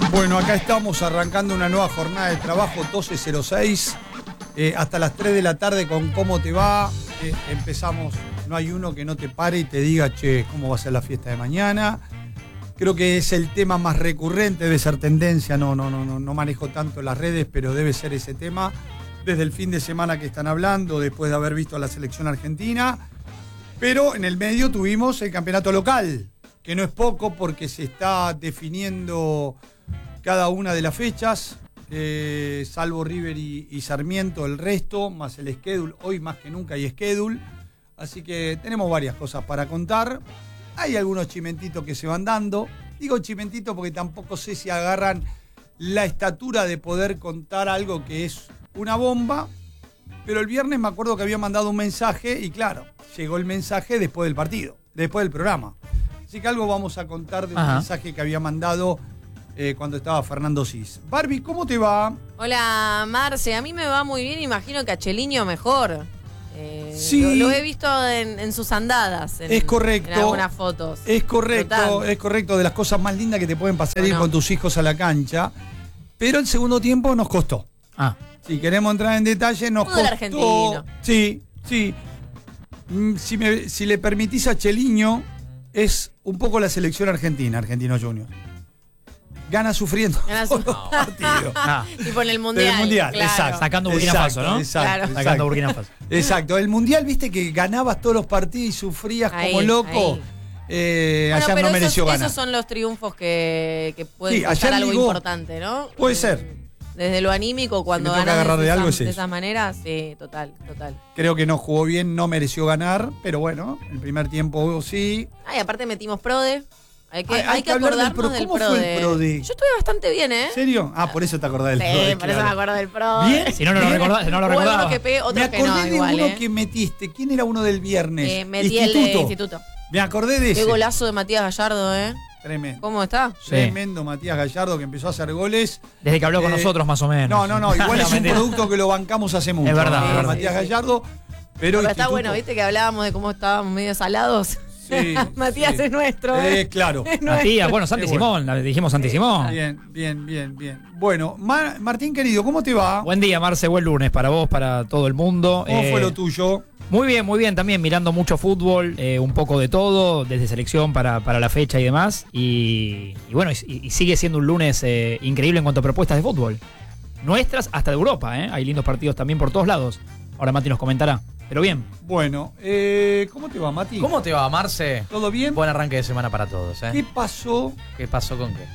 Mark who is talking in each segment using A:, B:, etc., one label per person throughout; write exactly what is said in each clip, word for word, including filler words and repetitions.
A: Bueno, acá estamos arrancando una nueva jornada de trabajo, doce cero seis, eh, hasta las tres de la tarde con Cómo Te Va. Eh, empezamos, no hay uno que no te pare y te diga, che, ¿cómo va a ser la fiesta de mañana? Creo que es el tema más recurrente, debe ser tendencia, no, no, no, no, no manejo tanto las redes, pero debe ser ese tema. Desde el fin de semana que están hablando, después de haber visto a la selección argentina. Pero en el medio tuvimos el campeonato local, que no es poco porque se está definiendo cada una de las fechas, eh, salvo River y, y Sarmiento, el resto, más el schedule. Hoy más que nunca hay schedule, así que tenemos varias cosas para contar. Hay algunos chimentitos que se van dando. Digo chimentitos porque tampoco sé si agarran la estatura de poder contar algo que es una bomba. Pero el viernes me acuerdo que había mandado un mensaje y claro, llegó el mensaje después del partido, después del programa. Así que algo vamos a contar del
B: Ajá.
A: mensaje que había mandado eh, cuando estaba Fernando Cis. Barbie, ¿cómo te va?
C: Hola, Marce. A mí me va muy bien, imagino que a Cheliño mejor. Eh,
A: Sí.
C: Lo, lo he visto en, en sus andadas. En,
A: Es correcto.
C: En algunas fotos.
A: Es correcto,
C: Total.
A: es correcto, de las cosas más lindas que te pueden pasar ir
C: Bueno.
A: con tus hijos a la cancha. Pero el segundo tiempo nos costó.
B: Ah,
A: Si queremos entrar en detalle, nos
C: Fútbol
A: costó.
C: argentino.
A: Sí, sí. Mm, Si, me, si le permitís a Cheliño, es un poco la selección argentina, Argentinos Juniors. Gana sufriendo
C: Gana
A: todos
C: su-
A: los partidos.
B: ah,
C: Y por el mundial.
A: Del mundial,
C: claro.
A: exacto.
B: Sacando Burkina
A: Exacto,
B: Faso, ¿no?
A: Exacto,
C: Claro.
A: exacto.
B: sacando Burkina Faso.
A: Exacto. El mundial, viste que ganabas todos los partidos y sufrías
C: Ahí,
A: como loco.
C: ahí.
A: Eh,
C: Bueno,
A: ayer
C: pero
A: no mereció
C: esos,
A: ganar.
C: esos son los triunfos que, que pueden
A: Sí,
C: costar
A: ayer
C: algo
A: ligó.
C: importante, ¿no?
A: Puede
C: Eh,
A: ser.
C: Desde lo anímico, cuando
A: me toca
C: ganas
A: agarrar de
C: de,
A: algo,
C: esas,
A: es
C: de
A: eso.
C: esas maneras, sí, total, total.
A: Creo que no jugó bien, no mereció ganar, pero bueno, el primer tiempo sí.
C: Ay, aparte metimos Prode. Hay que,
A: Hay-
C: hay
A: hay
C: que
A: que hablar del
C: acordarnos
A: Pro.
C: del
A: ¿Cómo
C: Prode.
A: fue el Prode?
C: Yo estuve bastante bien, ¿eh?
A: ¿En serio? Ah, por eso te acordás del
C: Sí,
A: Prode,
C: por eso
A: claro.
C: me acuerdo del Prode.
A: Bien.
B: Si no, no lo recordaba. Si no lo
C: Hubo
B: recordaba.
C: algunos que pegué,
A: Me
C: otros que
A: acordé
C: no,
A: de
C: igual,
A: uno
C: ¿eh?
A: que metiste. ¿Quién era uno del viernes?
C: Eh, metí el de instituto.
A: Me acordé de ese.
C: Qué golazo de Matías Gallardo, ¿eh?
A: Tremendo.
C: ¿Cómo está?
B: Sí.
A: Tremendo Matías Gallardo que empezó a hacer goles.
B: Desde que habló con
A: Eh,
B: nosotros, más o menos.
A: No, no, no. Igual
B: No,
A: es un
B: mentira.
A: producto que lo bancamos hace mucho.
B: Es verdad,
A: ¿no?
B: es verdad.
A: Matías
C: Sí, sí.
A: Gallardo. Pero,
C: Pero está
A: instituto-
C: bueno, ¿viste? Que hablábamos de cómo estábamos medio salados.
A: Sí,
C: Matías
A: sí.
C: es nuestro, ¿eh?
A: Eh, claro.
C: Es nuestro.
B: Matías, bueno, Santi
A: Qué bueno.
B: Simón, la- dijimos Santi Simón.
A: Bien, bien, bien, bien. Bueno, Mar- Martín querido, ¿cómo te va?
B: Buen día, Marce, buen lunes para vos, para todo el mundo.
A: ¿Cómo
B: Eh,
A: fue lo tuyo?
B: Muy bien, muy bien, también mirando mucho fútbol, eh, un poco de todo, desde selección para, para la fecha y demás. Y, y bueno, y, y sigue siendo un lunes eh, increíble en cuanto a propuestas de fútbol. Nuestras hasta de Europa, ¿eh? Hay lindos partidos también por todos lados. Ahora Mati nos comentará. Pero bien.
A: Bueno, eh, ¿cómo te va, Mati?
D: ¿Cómo te va, Marce?
A: ¿Todo bien?
D: Buen arranque de semana para todos, ¿eh?
A: ¿Qué pasó?
D: ¿Qué pasó con qué?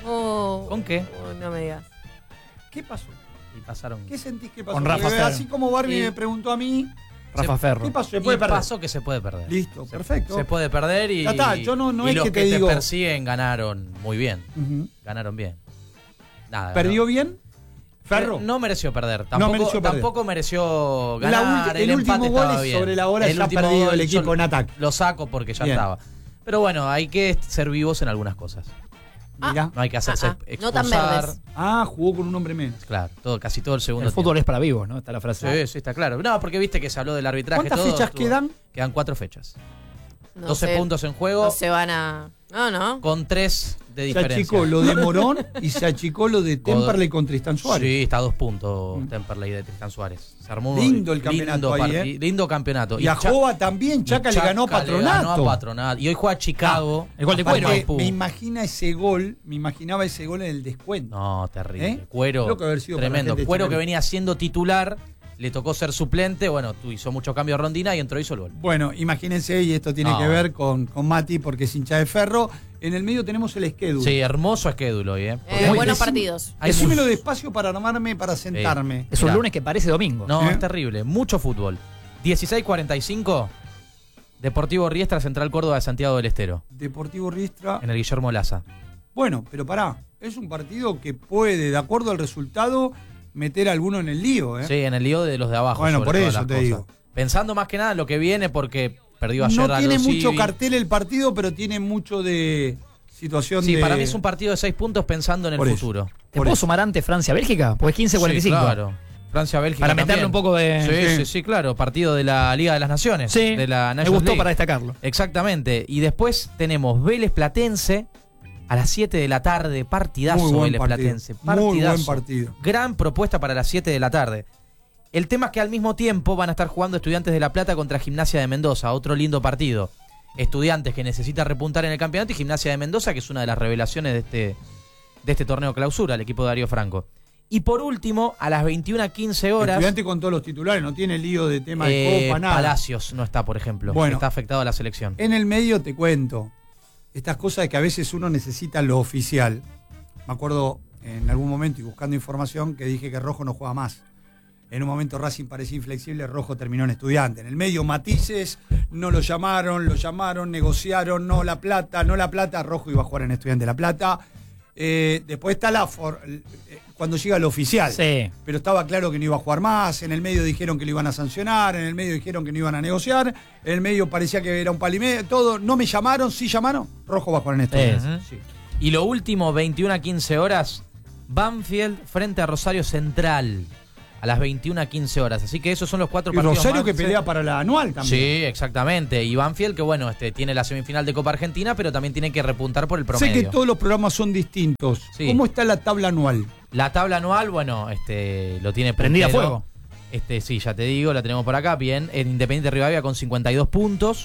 C: Oh,
D: ¿Con qué?
C: oh, no me digas.
A: ¿Qué pasó?
D: Y pasaron.
A: ¿Qué sentís que pasó?
B: Con Rafa
A: Porque
B: Ferro.
A: así como Barbie
C: Sí.
A: me preguntó a mí,
B: Rafa Ferro.
A: ¿qué pasó? ¿Se
D: Y
A: puede perder?
D: pasó que se puede perder.
A: Listo,
D: Se-
A: perfecto.
D: Se puede perder y,
A: Ya está, yo no- no
D: y
A: es
D: los
A: que
D: que,
A: te digo-
D: persiguen ganaron muy bien.
A: Ujú.
D: Ganaron bien. Nada.
A: ¿Perdió
D: no.
A: bien? ¿Ferro?
D: No mereció perder. Tampoco,
A: mereció perder.
D: tampoco mereció
A: La
D: ganar.
A: ulti-
D: el
A: el último
D: empate
A: gol
D: estaba
A: es
D: bien.
A: sobre la hora,
D: El
A: ya ha
D: último
A: perdido
D: gol
A: el equipo
D: yo
A: en ataque.
D: Lo saco porque ya
A: Bien.
D: estaba. Pero bueno, hay que ser vivos en algunas cosas.
A: Mirá.
D: No hay que hacerse
C: Ah, ah, no
D: expulsar.
C: tan verdes.
A: Ah, jugó con un hombre menos.
D: Claro, todo, casi todo el segundo
B: El fútbol es para vivos, ¿no? Está la frase.
D: tiempo. Sí, sí, está claro. No, porque viste que se habló del arbitraje.
A: ¿Cuántas
D: todo,
A: fechas
D: estuvo-
A: quedan?
D: Quedan cuatro fechas.
C: No
D: doce
C: sé,
D: puntos en juego
C: No se van a... No, no.
D: con tres de
A: Se
D: diferencia.
A: achicó lo de Morón y se achicó lo de Temperley con Tristán Suárez.
D: Sí, está a dos puntos
A: Mm.
D: Temperley de Tristán Suárez. Se armó un
A: Lindo el campeonato
D: lindo
A: ahí,
D: parti-
A: ¿eh?
D: Lindo campeonato.
A: Y a
D: Cha-
A: Jova también, Chaca
D: y
A: le ganó a
D: Chaca le
A: Patronato.
D: ganó a Patronato. Y hoy juega Chicago.
B: el gol de
D: Aparte,
B: Cuero.
D: Maipú.
A: me imagina ese gol, me imaginaba ese gol en el descuento.
D: No, terrible.
A: ¿Eh?
D: Cuero,
A: Creo que haber sido para la
D: tremendo.
A: gente de
D: Cuero que
A: Chacarita.
D: venía siendo titular, le tocó ser suplente. Bueno, tú hizo mucho cambio a Rondina y entró y hizo el gol.
A: Bueno, imagínense, y esto tiene
D: No.
A: que ver con, con Mati porque es hincha de Ferro. En el medio tenemos el schedule.
D: Sí, hermoso esquedulo hoy, ¿eh?
C: Eh,
A: Muy-
C: buenos
A: decime-
C: partidos.
D: Hay
A: Decímelo
D: mucho-
A: despacio para armarme, para sentarme.
B: Es un
D: Mirá.
B: lunes que parece domingo.
D: No,
A: ¿Eh?
D: es terrible. Mucho fútbol. dieciséis cuarenta y cinco, Deportivo Riestra, Central Córdoba de Santiago del Estero,
A: Deportivo Riestra.
D: en el Guillermo Laza.
A: Bueno, pero pará, es un partido que puede, de acuerdo al resultado, meter a alguno en el lío, ¿eh?
D: Sí, en el lío de los de abajo.
A: Bueno,
D: sobre
A: por
D: todas
A: eso
D: las
A: te
D: cosas.
A: digo.
D: Pensando más que nada en lo que viene, porque perdió ayer
A: No
D: a
A: tiene
D: Aldo
A: mucho
D: Civi.
A: cartel el partido, pero tiene mucho de situación
D: Sí,
A: de...
D: para mí es un partido de seis puntos pensando en el
A: Por eso.
D: futuro.
B: ¿Te
A: por
B: puedo
A: eso.
B: sumar antes Francia-Bélgica? Pues quince cuarenta y cinco.
D: Sí, claro. Francia-Bélgica
B: Para meterle
D: también.
B: un poco de...
D: Sí,
A: Sí.
D: sí, sí, claro. Partido de la Liga de las Naciones.
B: Sí,
D: de la
B: me
D: Nations
B: gustó
D: League.
B: para destacarlo.
D: Exactamente. Y después tenemos Vélez Platense A las siete de la tarde, partidazo
A: Muy buen
D: Vélez
A: partido.
D: Platense.
A: Muy
D: Partidazo.
A: buen partido.
D: Gran propuesta para las siete de la tarde. El tema es que al mismo tiempo van a estar jugando Estudiantes de La Plata contra Gimnasia de Mendoza, otro lindo partido. Estudiantes que necesita repuntar en el campeonato y Gimnasia de Mendoza, que es una de las revelaciones de este, de este torneo clausura, el equipo de Darío Franco. Y por último, a las veintiuna quince horas...
A: Estudiante con todos los titulares, no tiene lío de tema
D: eh,
A: de copa, nada.
D: Palacios no está, por ejemplo.
A: Bueno.
D: Está afectado a la selección.
A: En el medio te cuento. Estas cosas de que a veces uno necesita lo oficial. Me acuerdo en algún momento y buscando información que dije que Rojo no juega más. En un momento Racing parecía inflexible, Rojo terminó en Estudiante. En el medio matices, no lo llamaron, lo llamaron, negociaron, no La Plata, no La Plata, Rojo iba a jugar en Estudiante de La Plata. Eh, después está la for, eh, cuando llega lo oficial.
B: Sí.
A: Pero estaba claro que no iba a jugar más. En el medio dijeron que lo iban a sancionar. En el medio dijeron que no iban a negociar. En el medio parecía que era un palimedio. Todo. No me llamaron. Sí llamaron. Rojo va a jugar en Estudiante.
D: Uh-huh.
A: Sí.
D: Y lo último, veintiuna quince horas, Banfield frente a Rosario Central. A las veintiuna quince horas. Así que esos son los cuatro
A: Y
D: partidos
A: Rosario
D: más.
A: que pelea para la anual también.
D: Sí, exactamente. Y Banfield que, bueno, este, tiene la semifinal de Copa Argentina, pero también tiene que repuntar por el promedio.
A: Sé que todos los programas son distintos.
D: Sí.
A: ¿Cómo está la tabla anual?
D: La tabla anual, bueno, este, lo tiene
B: Prendida a
D: puntero.
B: fuego.
D: Este, sí, ya te digo, la tenemos por acá. Bien, el Independiente Rivadavia con cincuenta y dos puntos.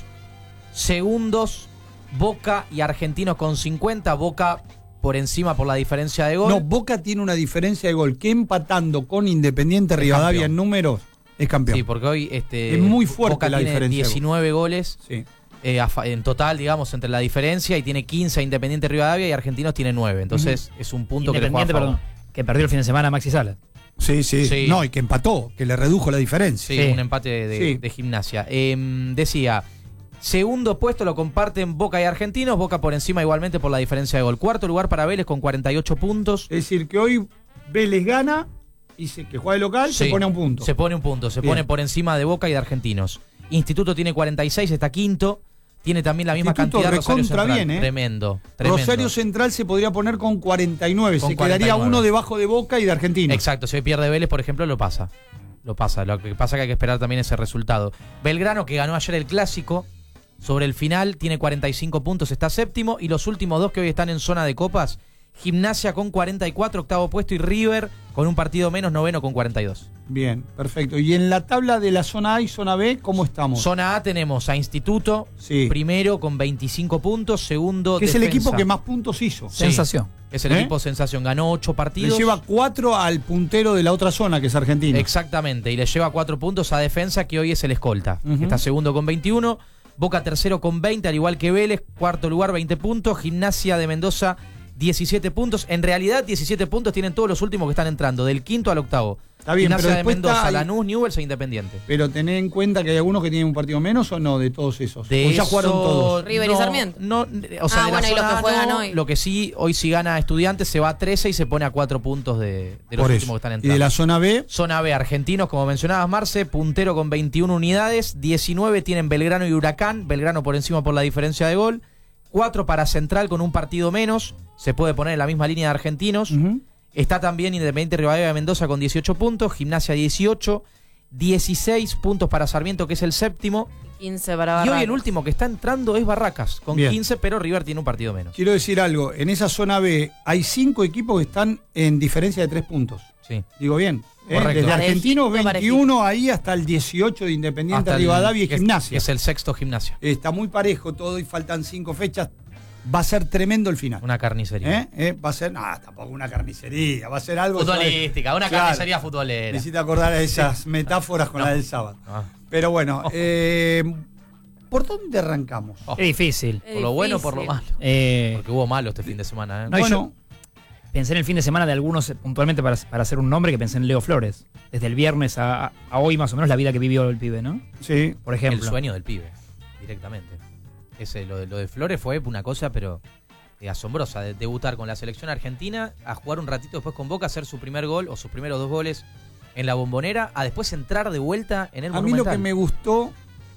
D: Segundos, Boca y Argentinos con cincuenta. Boca por encima por la diferencia de gol.
A: No, Boca tiene una diferencia de gol que empatando con Independiente Rivadavia
D: campeón.
A: en números es campeón.
D: Sí, porque hoy este,
A: Es muy fuerte
D: Boca
A: la
D: tiene
A: diferencia de gol.
D: diecinueve goles
A: Sí.
D: eh, a fa- en total, digamos, entre la diferencia, y tiene quince Independiente Rivadavia y Argentinos tiene nueve. Entonces es un punto que le juega a
B: Independiente,
D: favor.
B: perdón, que perdió el fin de semana Maxi Sala.
A: Sí, sí,
D: Sí.
A: No, y que empató, que le redujo la diferencia.
D: Sí,
B: Sí.
D: un empate de,
A: Sí.
D: de Gimnasia. Eh, decía, segundo puesto lo comparten Boca y Argentinos, Boca por encima igualmente por la diferencia de gol. Cuarto lugar para Vélez con cuarenta y ocho puntos.
A: Es decir, que hoy Vélez gana y se, que juega de local se
D: Sí,
A: pone a un punto.
D: Se pone un punto, se
A: Bien.
D: pone por encima de Boca y de Argentinos. Instituto tiene cuarenta y seis, está quinto. Tiene también la misma
A: Instituto
D: cantidad Rosario
A: recontra
D: Central.
A: bien, ¿eh?
D: Tremendo, tremendo.
A: Rosario Central se podría poner con cuarenta y nueve.
D: Con
A: se
D: cuarenta y
A: quedaría
D: nueve.
A: uno debajo de Boca y de Argentinos.
D: Exacto, si hoy pierde Vélez, por ejemplo, lo pasa. Lo pasa. Lo que pasa es que hay que esperar también ese resultado. Belgrano, que ganó ayer el Clásico, sobre el final tiene cuarenta y cinco puntos, está séptimo. Y los últimos dos que hoy están en zona de copas, Gimnasia con cuarenta y cuatro, octavo puesto, y River con un partido menos, noveno con cuarenta y dos.
A: Bien, perfecto. Y en la tabla de la zona A y zona B, ¿cómo estamos?
D: Zona A tenemos a Instituto,
A: Sí.
D: primero con veinticinco puntos, segundo
A: que es el
D: Defensa.
A: equipo que más puntos hizo.
D: Sí.
B: Sensación.
D: Es el
A: ¿Eh?
D: equipo sensación, ganó ocho
A: Le
D: partidos.
A: lleva cuatro al puntero de la otra zona, que es Argentina.
D: Exactamente, y le lleva cuatro puntos a Defensa, que hoy es el escolta.
A: Ujú.
D: Está segundo con veintiuno, Boca tercero con veinte, al igual que Vélez, cuarto lugar veinte puntos, Gimnasia de Mendoza diecisiete puntos. En realidad diecisiete puntos tienen todos los últimos que están entrando, del quinto al octavo.
A: Está bien,
D: Gimnasia
A: pero
D: de
A: después
D: Mendoza,
A: está ahí-
D: Lanús, Newell's e Independiente.
A: Pero tened en cuenta que hay algunos que tienen un partido menos o no, de todos esos.
D: De
A: o ya
D: eso,
A: jugaron todos.
C: River y
D: no,
C: Sarmiento.
D: No, o sea,
C: Ah,
D: de la
C: bueno, y los
D: zona
C: que
D: A
C: juegan
D: no.
C: hoy.
D: Lo que sí, hoy si gana Estudiantes se va a trece y se pone a cuatro puntos de, de los
A: Por
D: últimos
A: eso.
D: que están
A: Y
D: entrando.
A: de la zona B,
D: Zona B, Argentinos, como mencionabas, Marce, puntero con veintiuna unidades, diecinueve tienen Belgrano y Huracán, Belgrano por encima por la diferencia de gol, cuatro para Central con un partido menos, se puede poner en la misma línea de Argentinos.
A: ujú,
D: Está también Independiente Rivadavia de Mendoza con dieciocho puntos, Gimnasia dieciocho, dieciséis puntos para Sarmiento, que es el séptimo,
C: quince para
D: y hoy
C: Barracas.
D: el último que está entrando es Barracas, con
A: Bien.
D: quince, pero River tiene un partido menos.
A: quiero decir algo. En esa zona B hay cinco equipos que están en diferencia de tres puntos.
D: Sí.
A: Digo bien. ¿eh?
D: Correcto.
A: Desde Argentinos
C: Parejito,
A: veintiuno ahí hasta el dieciocho de Independiente
D: Hasta el-
A: Rivadavia y
D: que es-
A: Gimnasia.
D: que es el sexto Gimnasia.
A: Está muy parejo todo y faltan cinco fechas. Va a ser tremendo el final.
D: Una carnicería.
A: ¿Eh? ¿Eh? Va a ser, no, tampoco una carnicería, va a ser algo.
D: Futbolística, una
A: Claro.
D: carnicería futbolera.
A: Necesito acordar a esas metáforas con
D: No.
A: la del sábado.
D: Ah.
A: Pero bueno, eh, ¿por dónde arrancamos?
D: Oh.
B: Es difícil.
C: Es
D: Por lo bueno o por lo
C: difícil.
D: malo.
B: Eh,
D: Porque hubo malo este fin de semana, ¿eh?
B: No, y
A: bueno,
B: pensé en el fin de semana de algunos, eh, puntualmente para, para hacer un nombre, que pensé en Leo Flores. Desde el viernes a, a hoy, más o menos, la vida que vivió el pibe, ¿no?
A: sí.
B: Por ejemplo.
D: El sueño del pibe, directamente. Ese, lo, de, lo de Flores fue una cosa, pero eh, asombrosa. De debutar con la selección argentina, a jugar un ratito después con Boca, hacer su primer gol o sus primeros dos goles en la Bombonera, a después entrar de vuelta en el
A: A mí lo
D: Monumental.
A: que me gustó,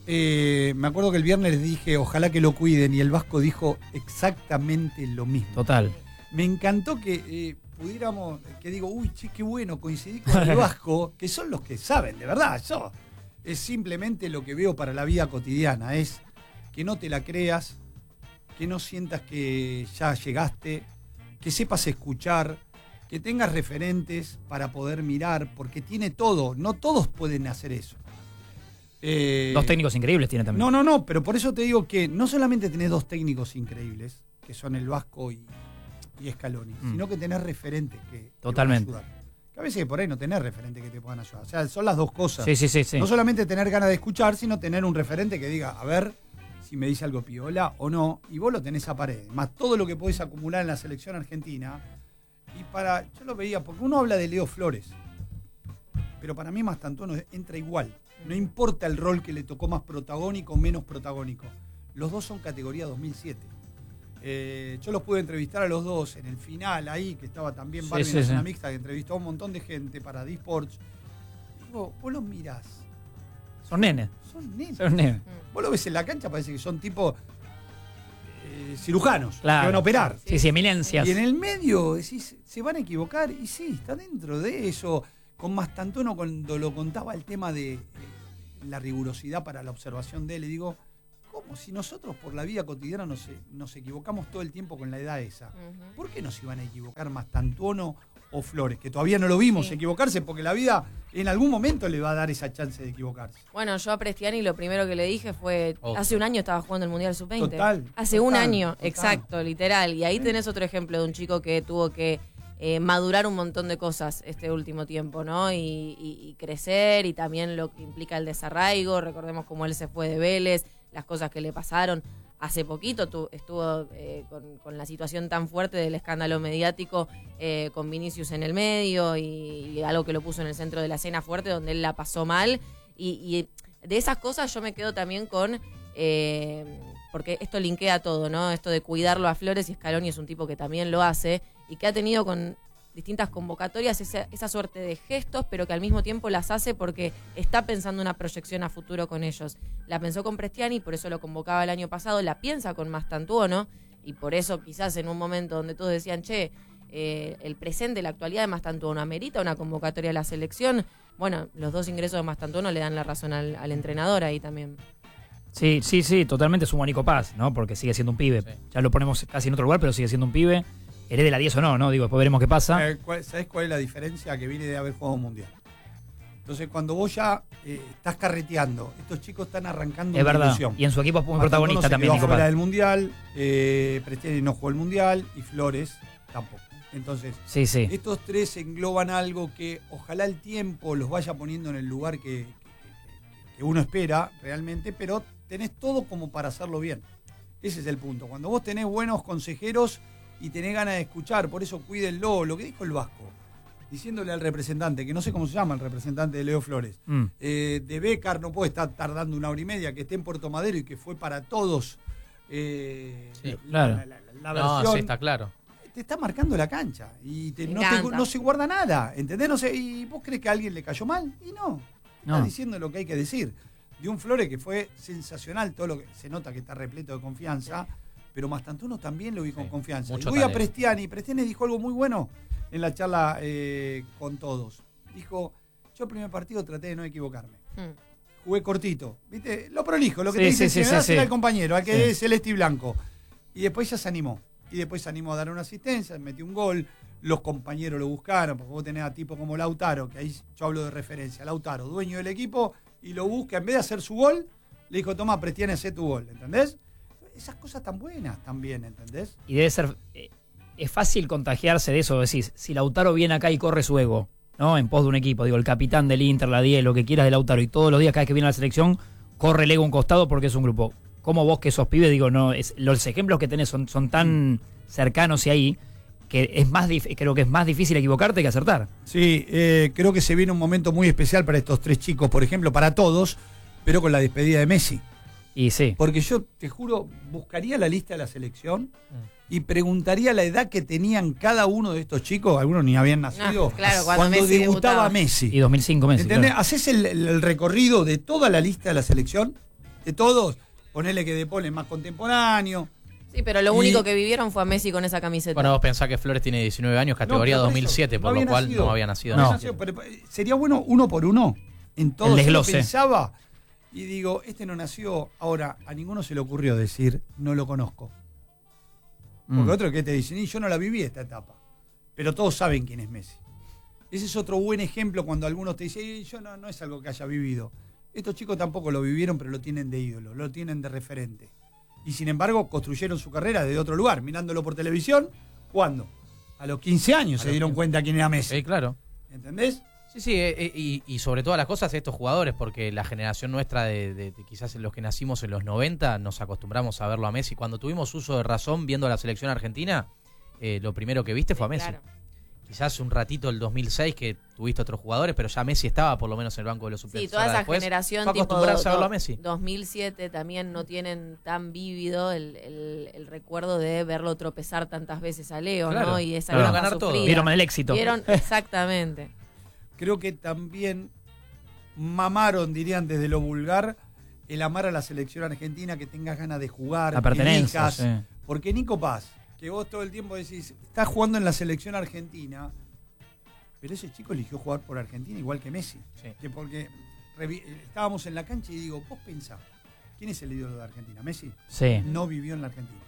A: eh, me acuerdo que el viernes les dije, ojalá que lo cuiden, y el Vasco dijo exactamente lo mismo.
B: Total.
A: Me encantó que eh, pudiéramos, que digo, uy, che, qué bueno, coincidí con el Vasco, que son los que saben, de verdad, yo. Es simplemente lo que veo para la vida cotidiana, es que no te la creas, que no sientas que ya llegaste, que sepas escuchar, que tengas referentes para poder mirar, porque tiene todo, no todos pueden hacer eso. Eh,
B: Dos técnicos increíbles tiene también.
A: No, no, no, pero por eso te digo que no solamente tenés dos técnicos increíbles, que son el Vasco y, y Scaloni,
B: Mm.
A: sino que tenés referentes que
B: Totalmente.
A: te van a ayudar. Que a veces por ahí no tenés referentes que te puedan ayudar. O sea, son las dos cosas.
B: Sí, sí, sí, sí.
A: No solamente tener ganas de escuchar, sino tener un referente que diga, a ver si me dice algo piola o no, y vos lo tenés a pared. Más todo lo que podés acumular en la selección argentina. Y para, yo lo veía, porque uno habla de Leo Flores, pero para mí Mastantuono entra igual. No importa el rol que le tocó más protagónico o menos protagónico. Los dos son categoría dos mil siete. Eh, yo los pude entrevistar a los dos en el final ahí, que estaba también
B: Sí,
A: Barbie
B: sí,
A: en
B: sí.
A: una mixta, que entrevistó a un montón de gente para D-Sports. Digo, vos los mirás,
B: Son nenes.
A: son nenes.
B: Son nenes.
A: Vos lo ves en la cancha, parece que son tipo eh, cirujanos,
B: Claro.
A: que van a operar.
B: Sí, sí, eminencias.
A: Y en el medio decís, se van a equivocar, y sí, está dentro de eso. Con Mastantuono, cuando lo contaba el tema de eh, la rigurosidad para la observación de él, le digo, ¿cómo? Si nosotros por la vida cotidiana nos, nos equivocamos todo el tiempo con la edad esa,
C: Ujú.
A: ¿por qué nos iban a equivocar Mastantuono o Flores? Que todavía no lo vimos
C: Sí.
A: equivocarse, porque la vida en algún momento le va a dar esa chance de equivocarse.
C: Bueno, yo a Prestiani lo primero que le dije fue,
D: Otro.
C: hace un año estaba jugando el Mundial sub veinte.
A: Total,
C: Hace
A: total,
C: un año,
A: total.
C: exacto, literal. Y ahí tenés otro ejemplo de un chico que tuvo que eh, madurar un montón de cosas este último tiempo, ¿no? Y, y- y crecer, y también lo que implica el desarraigo. Recordemos cómo él se fue de Vélez, las cosas que le pasaron. Hace poquito tu- estuvo eh, con, con la situación tan fuerte del escándalo mediático eh, con Vinicius en el medio y, y algo que lo puso en el centro de la escena fuerte, donde él la pasó mal. Y, y de esas cosas yo me quedo también con... eh, porque esto linkea todo, ¿no? Esto de cuidarlo a Flores, y Scaloni es un tipo que también lo hace y que ha tenido con distintas convocatorias esa, esa suerte de gestos, pero que al mismo tiempo las hace porque está pensando una proyección a futuro con ellos. La pensó con Prestiani, por eso lo convocaba el año pasado, la piensa con Mastantuono, y por eso quizás en un momento donde todos decían, che, eh, el presente, la actualidad de Mastantuono amerita una convocatoria a la selección, bueno, los dos ingresos de Mastantuono le dan la razón al, al entrenador ahí también.
B: Sí, sí, sí, totalmente es un Nico Paz, ¿no? Porque sigue siendo un pibe.
D: Sí.
B: Ya lo ponemos casi en otro lugar, pero sigue siendo un pibe. Herede la diez o no, ¿no? Digo, después veremos qué pasa.
A: Eh, ¿cuál- ¿Sabés cuál es la diferencia? Que viene de haber jugado un mundial. Entonces, cuando vos ya eh, estás carreteando, estos chicos están arrancando
B: Es
A: una
B: verdad.
A: ilusión.
B: Y en su equipo es muy
A: Mastantuono
B: protagonista
A: se
B: también,
A: quedó
B: Nico
A: fuera
B: Paz.
A: del mundial, eh, Prestiani no jugó el mundial y Flores tampoco. Entonces,
B: Sí, sí.
A: estos tres engloban algo que ojalá el tiempo los vaya poniendo en el lugar que, que- que- que uno espera realmente, pero tenés todo como para hacerlo bien. Ese es el punto. Cuando vos tenés buenos consejeros y tenés ganas de escuchar, por eso cuídenlo, lo que dijo el Vasco, diciéndole al representante, que no sé cómo se llama el representante de Leo Flores,
B: Mm.
A: eh, de Bécar no puede estar tardando una hora y media, que esté en Puerto Madero y que fue para todos eh,
D: Sí,
A: la,
B: claro.
A: la- la- la
D: No,
A: versión.
D: sí, está claro.
A: Te está marcando la cancha y te-
C: Me
A: no, te-
C: encanta.
A: no se guarda nada, ¿entendés? No sé, ¿y vos crees que a alguien le cayó mal? Y no, está
B: No.
A: diciendo lo que hay que decir. De un Flores que fue sensacional, todo lo que se nota que está repleto de confianza, pero Mastantuono también lo vi con
D: Sí,
A: confianza. Y
D: mucho
A: voy a
D: talento.
A: Prestiani, Prestiani dijo algo muy bueno en la charla eh, con todos. Dijo, yo el primer partido traté de no equivocarme.
C: Hmm.
A: Jugué cortito, ¿viste? Lo prolijo, lo que
B: Sí,
A: te dice
B: sí,
A: si
B: sí,
A: me das
B: sí,
A: era
B: sí.
A: el compañero, al que
B: Sí.
A: es celeste y blanco. Y después ya se animó. Y después se animó a dar una asistencia, metió un gol, los compañeros lo buscaron, porque vos tenés a tipo como Lautaro, que ahí yo hablo de referencia, Lautaro, dueño del equipo, y lo busca, en vez de hacer su gol, le dijo, toma, Prestiani, hacé tu gol, ¿entendés? Esas cosas tan buenas también, ¿entendés?
B: Y debe ser. eh, es fácil contagiarse de eso. Decís, si Lautaro viene acá y corre su ego, ¿no? En pos de un equipo, digo, el capitán del Inter, la diez, lo que quieras de Lautaro, y todos los días, cada vez que viene a la selección, corre el ego a un costado porque es un grupo. Como vos que sos pibe, digo, no, es, los ejemplos que tenés son, son tan cercanos y ahí que es más dif- creo que es más difícil equivocarte que acertar.
A: Sí, eh, creo que se viene un momento muy especial para estos tres chicos, por ejemplo, para todos, pero con la despedida de Messi.
B: Y sí.
A: Porque yo, te juro, buscaría la lista de la selección y preguntaría la edad que tenían cada uno de estos chicos, algunos ni habían nacido,
C: Ah, claro, cuando Messi
A: debutaba
C: debutaba.
A: Messi.
B: Y dos mil cinco meses.
A: ¿Entendés?
B: claro.
A: Haces el, el- el recorrido de toda la lista de la selección, de todos, ponele que De Paul es más contemporáneo.
C: Sí, pero lo
A: Y-
C: único que vivieron fue a Messi con esa camiseta.
D: Bueno, vos pensás que Flores tiene diecinueve años, categoría
A: No, pero
D: dos mil siete,
A: eso,
D: por
A: no
D: lo
A: había
D: cual
A: nacido.
D: no había nacido.
A: No
B: No.
A: había nacido, pero, eh, sería bueno uno por uno. En todo
B: El
A: yo lo
B: desglose.
A: pensaba y digo, este no nació. Ahora, a ninguno se le ocurrió decir, no lo conozco. Porque
B: Mm.
A: otros que te dicen, y yo no la viví esta etapa. Pero todos saben quién es Messi. Ese es otro buen ejemplo cuando algunos te dicen, y yo no, no es algo que haya vivido. Estos chicos tampoco lo vivieron, pero lo tienen de ídolo, lo tienen de referente. Y sin embargo, construyeron su carrera desde otro lugar, mirándolo por televisión. ¿Cuándo? A los quince años
D: A
A: se
D: los
A: dieron
D: quince.
A: cuenta quién era Messi.
D: Sí, claro.
A: ¿Entendés?
D: Sí, sí, eh, eh, y, y sobre todas las cosas estos jugadores, porque la generación nuestra de, de- de quizás los que nacimos en los noventa, nos acostumbramos a verlo a Messi. Cuando tuvimos uso de razón viendo a la selección argentina, eh, lo primero que viste fue a Messi.
C: Claro.
D: Quizás un ratito el dos mil seis que tuviste otros jugadores, pero ya Messi estaba por lo menos en el banco de los
C: Sí,
D: suplentes.
C: toda
D: Ahora
C: esa
D: después
C: generación
D: fue
C: tipo
D: acostumbrarse a verlo a
C: do-
D: Messi.
C: dos mil siete también no tienen tan vívido el, el- el recuerdo de verlo tropezar tantas veces a Leo,
D: Claro,
C: ¿no? Y esa
D: claro.
C: etapa
D: Ganar todo.
C: sufrida.
B: Vieron el éxito.
C: Vieron exactamente.
A: Creo que también mamaron, dirían desde lo vulgar, el amar a la selección argentina, que tengas ganas de jugar,
B: La
A: que
B: pertenencia,
A: elijas.
B: sí.
A: Porque Nico Paz, que vos todo el tiempo decís, estás jugando en la selección argentina, pero ese chico eligió jugar por Argentina igual que Messi.
D: Sí.
A: Que porque revi- estábamos en la cancha y digo, vos pensá, ¿quién es el ídolo de Argentina? ¿Messi?
B: Sí.
A: No vivió en la Argentina.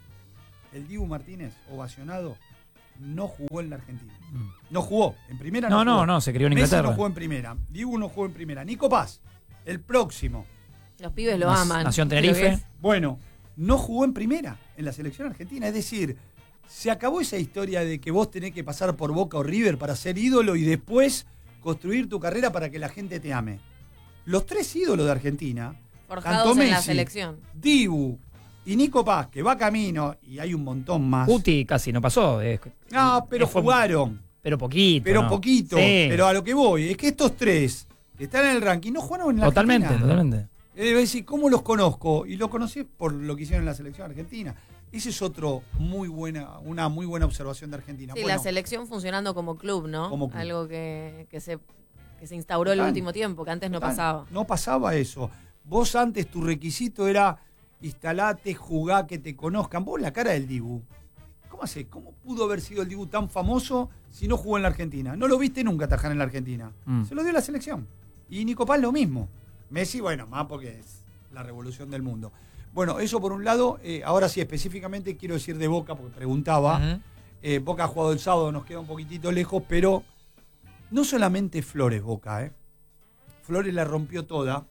A: El Dibu Martínez, ovacionado, no jugó en la Argentina.
B: Mm.
A: No jugó, en primera
B: No,
A: no
B: no,
A: jugó.
B: no, se crió en
A: Messi
B: Inglaterra.
A: no jugó en primera, Dibu no jugó en primera. Nico Paz, el próximo,
C: Los pibes lo
B: Nac-
C: aman.
B: nació en
C: Creo que
B: Tenerife.
C: es-
A: bueno, no jugó en primera en la selección argentina. Es decir, se acabó esa historia de que vos tenés que pasar por Boca o River para ser ídolo y después construir tu carrera para que la gente te ame. Los tres ídolos de Argentina,
C: Forjados
A: tanto
C: en la
A: Messi,
C: selección.
A: Dibu y Nico Paz, que va camino, y hay un montón más.
B: Guti casi no pasó. es-
A: No, pero
B: fue-
A: jugaron.
B: Pero poquito.
A: Pero
B: ¿no?
A: poquito.
B: Sí.
A: Pero a lo que voy, es que estos tres que están en el ranking no jugaron en la
B: Totalmente,
A: Argentina.
B: totalmente.
A: Eh, debe decir, ¿cómo los conozco? Y lo conocí por lo que hicieron en la selección argentina. Esa es otro muy buena, una muy buena observación de Argentina.
C: Sí,
A: Bueno,
C: la selección funcionando como club, ¿no?
A: Como club.
C: Algo que, que se, que se instauró el
A: Total.
C: último tiempo, que antes no
A: total,
C: pasaba.
A: No pasaba eso. Vos antes tu requisito era instalate, jugá, que te conozcan. Vos la cara del Dibu. ¿Cómo hace? ¿Cómo pudo haber sido el Dibu tan famoso si no jugó en la Argentina? No lo viste nunca atajar en la Argentina.
B: Mm.
A: Se lo dio la selección. Y Nico Paz lo mismo. Messi, bueno, más porque es la revolución del mundo. Bueno, eso por un lado. Eh, ahora sí, específicamente quiero decir de Boca, porque preguntaba.
D: Ujú.
A: Eh, Boca ha jugado el sábado, nos queda un poquitito lejos, pero no solamente Flores Boca, ¿eh? Flores la rompió toda,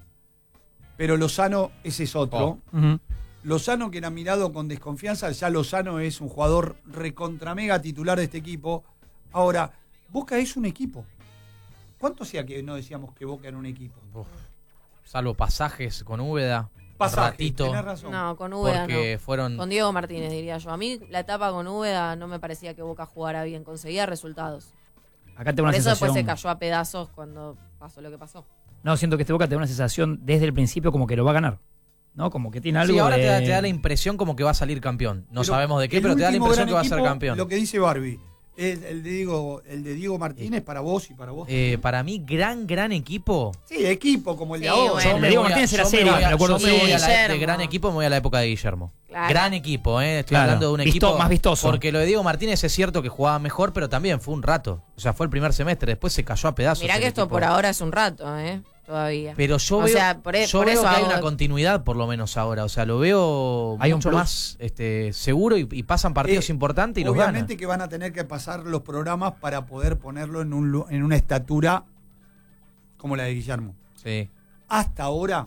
A: pero Lozano ese es otro.
D: Oh.
B: Ujú.
A: Lozano, que era mirado con desconfianza, ya Lozano es un jugador recontra mega titular de este equipo. Ahora, Boca es un equipo. ¿Cuánto hacía que no decíamos que Boca era un equipo?
D: Uf. Salvo pasajes con Úbeda.
A: Pasaje,
D: ratito,
A: tenés razón.
C: No, con Úbeda
D: porque
C: no.
D: fueron...
C: Con Diego Martínez, diría yo. A mí la etapa con Úbeda no me parecía que Boca jugara bien, conseguía resultados.
B: Acá tengo
C: Por
B: una
C: eso después
B: sensación.
C: se cayó a pedazos cuando pasó lo que pasó.
B: No, siento que este Boca te da una sensación desde el principio como que lo va a ganar. ¿No? Como que tiene algo
D: Sí, ahora
B: de...
D: te, da, te da la impresión como que va a salir campeón. No
A: Pero
D: sabemos de qué,
A: el
D: pero te da la
A: último
D: impresión
A: gran
D: que va a ser
A: equipo,
D: campeón.
A: Lo que dice Barbie, el, el de Diego, el de Diego Martínez para vos y para vos.
D: Eh, para mí, gran, gran equipo.
A: Sí, equipo como el de
C: Sí,
A: ahora.
C: bueno.
B: El de
D: me
B: Diego
D: voy a-
B: Martínez era
D: yo me
B: serio,
D: voy a-
B: me acuerdo.
D: yo me voy a la-
C: Guillermo.
D: de gran equipo me voy a la época de Guillermo.
C: Claro.
D: Gran equipo, ¿eh? Estoy
B: Claro.
D: hablando de un
B: Visto-
D: equipo
B: más vistoso.
D: Porque lo de Diego Martínez es cierto que jugaba mejor, pero también fue un rato. O sea, fue el primer semestre, después se cayó a pedazos.
C: Mirá
D: el
C: que esto
D: equipo.
C: por ahora es un rato, ¿eh? Todavía.
D: Pero yo
C: O
D: veo,
C: sea, por e-
D: yo
C: por
D: veo
C: eso
D: que hay
C: hago-
D: una continuidad por lo menos ahora. O sea, lo veo
B: Hay un
D: mucho
B: plus.
D: más este, seguro y, y pasan partidos
A: Eh,
D: importantes y los ganan.
A: Obviamente que van a tener que pasar los programas para poder ponerlo en, un, lu- en una estatura como la de Guillermo.
D: Sí.
A: Hasta ahora,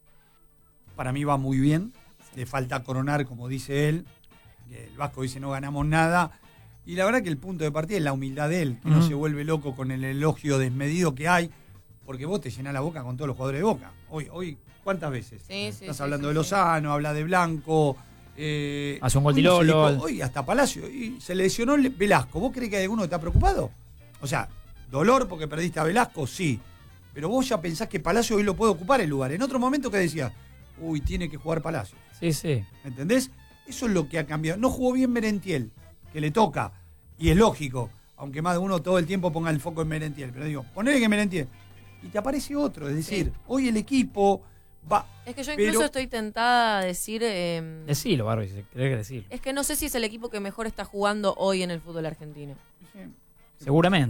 A: para mí va muy bien. Le falta coronar, como dice él. Que el Vasco dice no ganamos nada. Y la verdad que el punto de partida es la humildad de él, que no
B: Ujú.
A: se vuelve loco con el elogio desmedido que hay, porque vos te llenás la boca con todos los jugadores de Boca. Hoy, hoy ¿cuántas veces?
C: Sí, sí,
A: Estás
C: sí,
A: hablando
C: sí,
A: de
C: sí.
A: Lozano, habla de Blanco. Eh,
B: Hace un gol
A: hoy
B: de
A: no se
B: Lolo.
A: dijo, hoy hasta Palacio. Y se lesionó Le- Velasco. ¿Vos crees que hay alguno que está preocupado? O sea, dolor porque perdiste a Velasco, sí. Pero vos ya pensás que Palacio hoy lo puede ocupar el lugar. En otro momento que decías, uy, tiene que jugar Palacio.
B: Sí, sí.
A: ¿Entendés? Eso es lo que ha cambiado. No jugó bien Merentiel, que le toca. Y es lógico, aunque más de uno todo el tiempo ponga el foco en Merentiel. Pero digo, ponele que Merentiel. Y te aparece otro. Es decir,
C: Sí.
A: hoy el equipo va.
C: Es que yo
A: Pero-
C: incluso estoy tentada a decir... eh,
B: Decilo, Barbie, si querés que decirlo.
C: es que no sé si es el equipo que mejor está jugando hoy en el fútbol argentino.
B: Seguramente.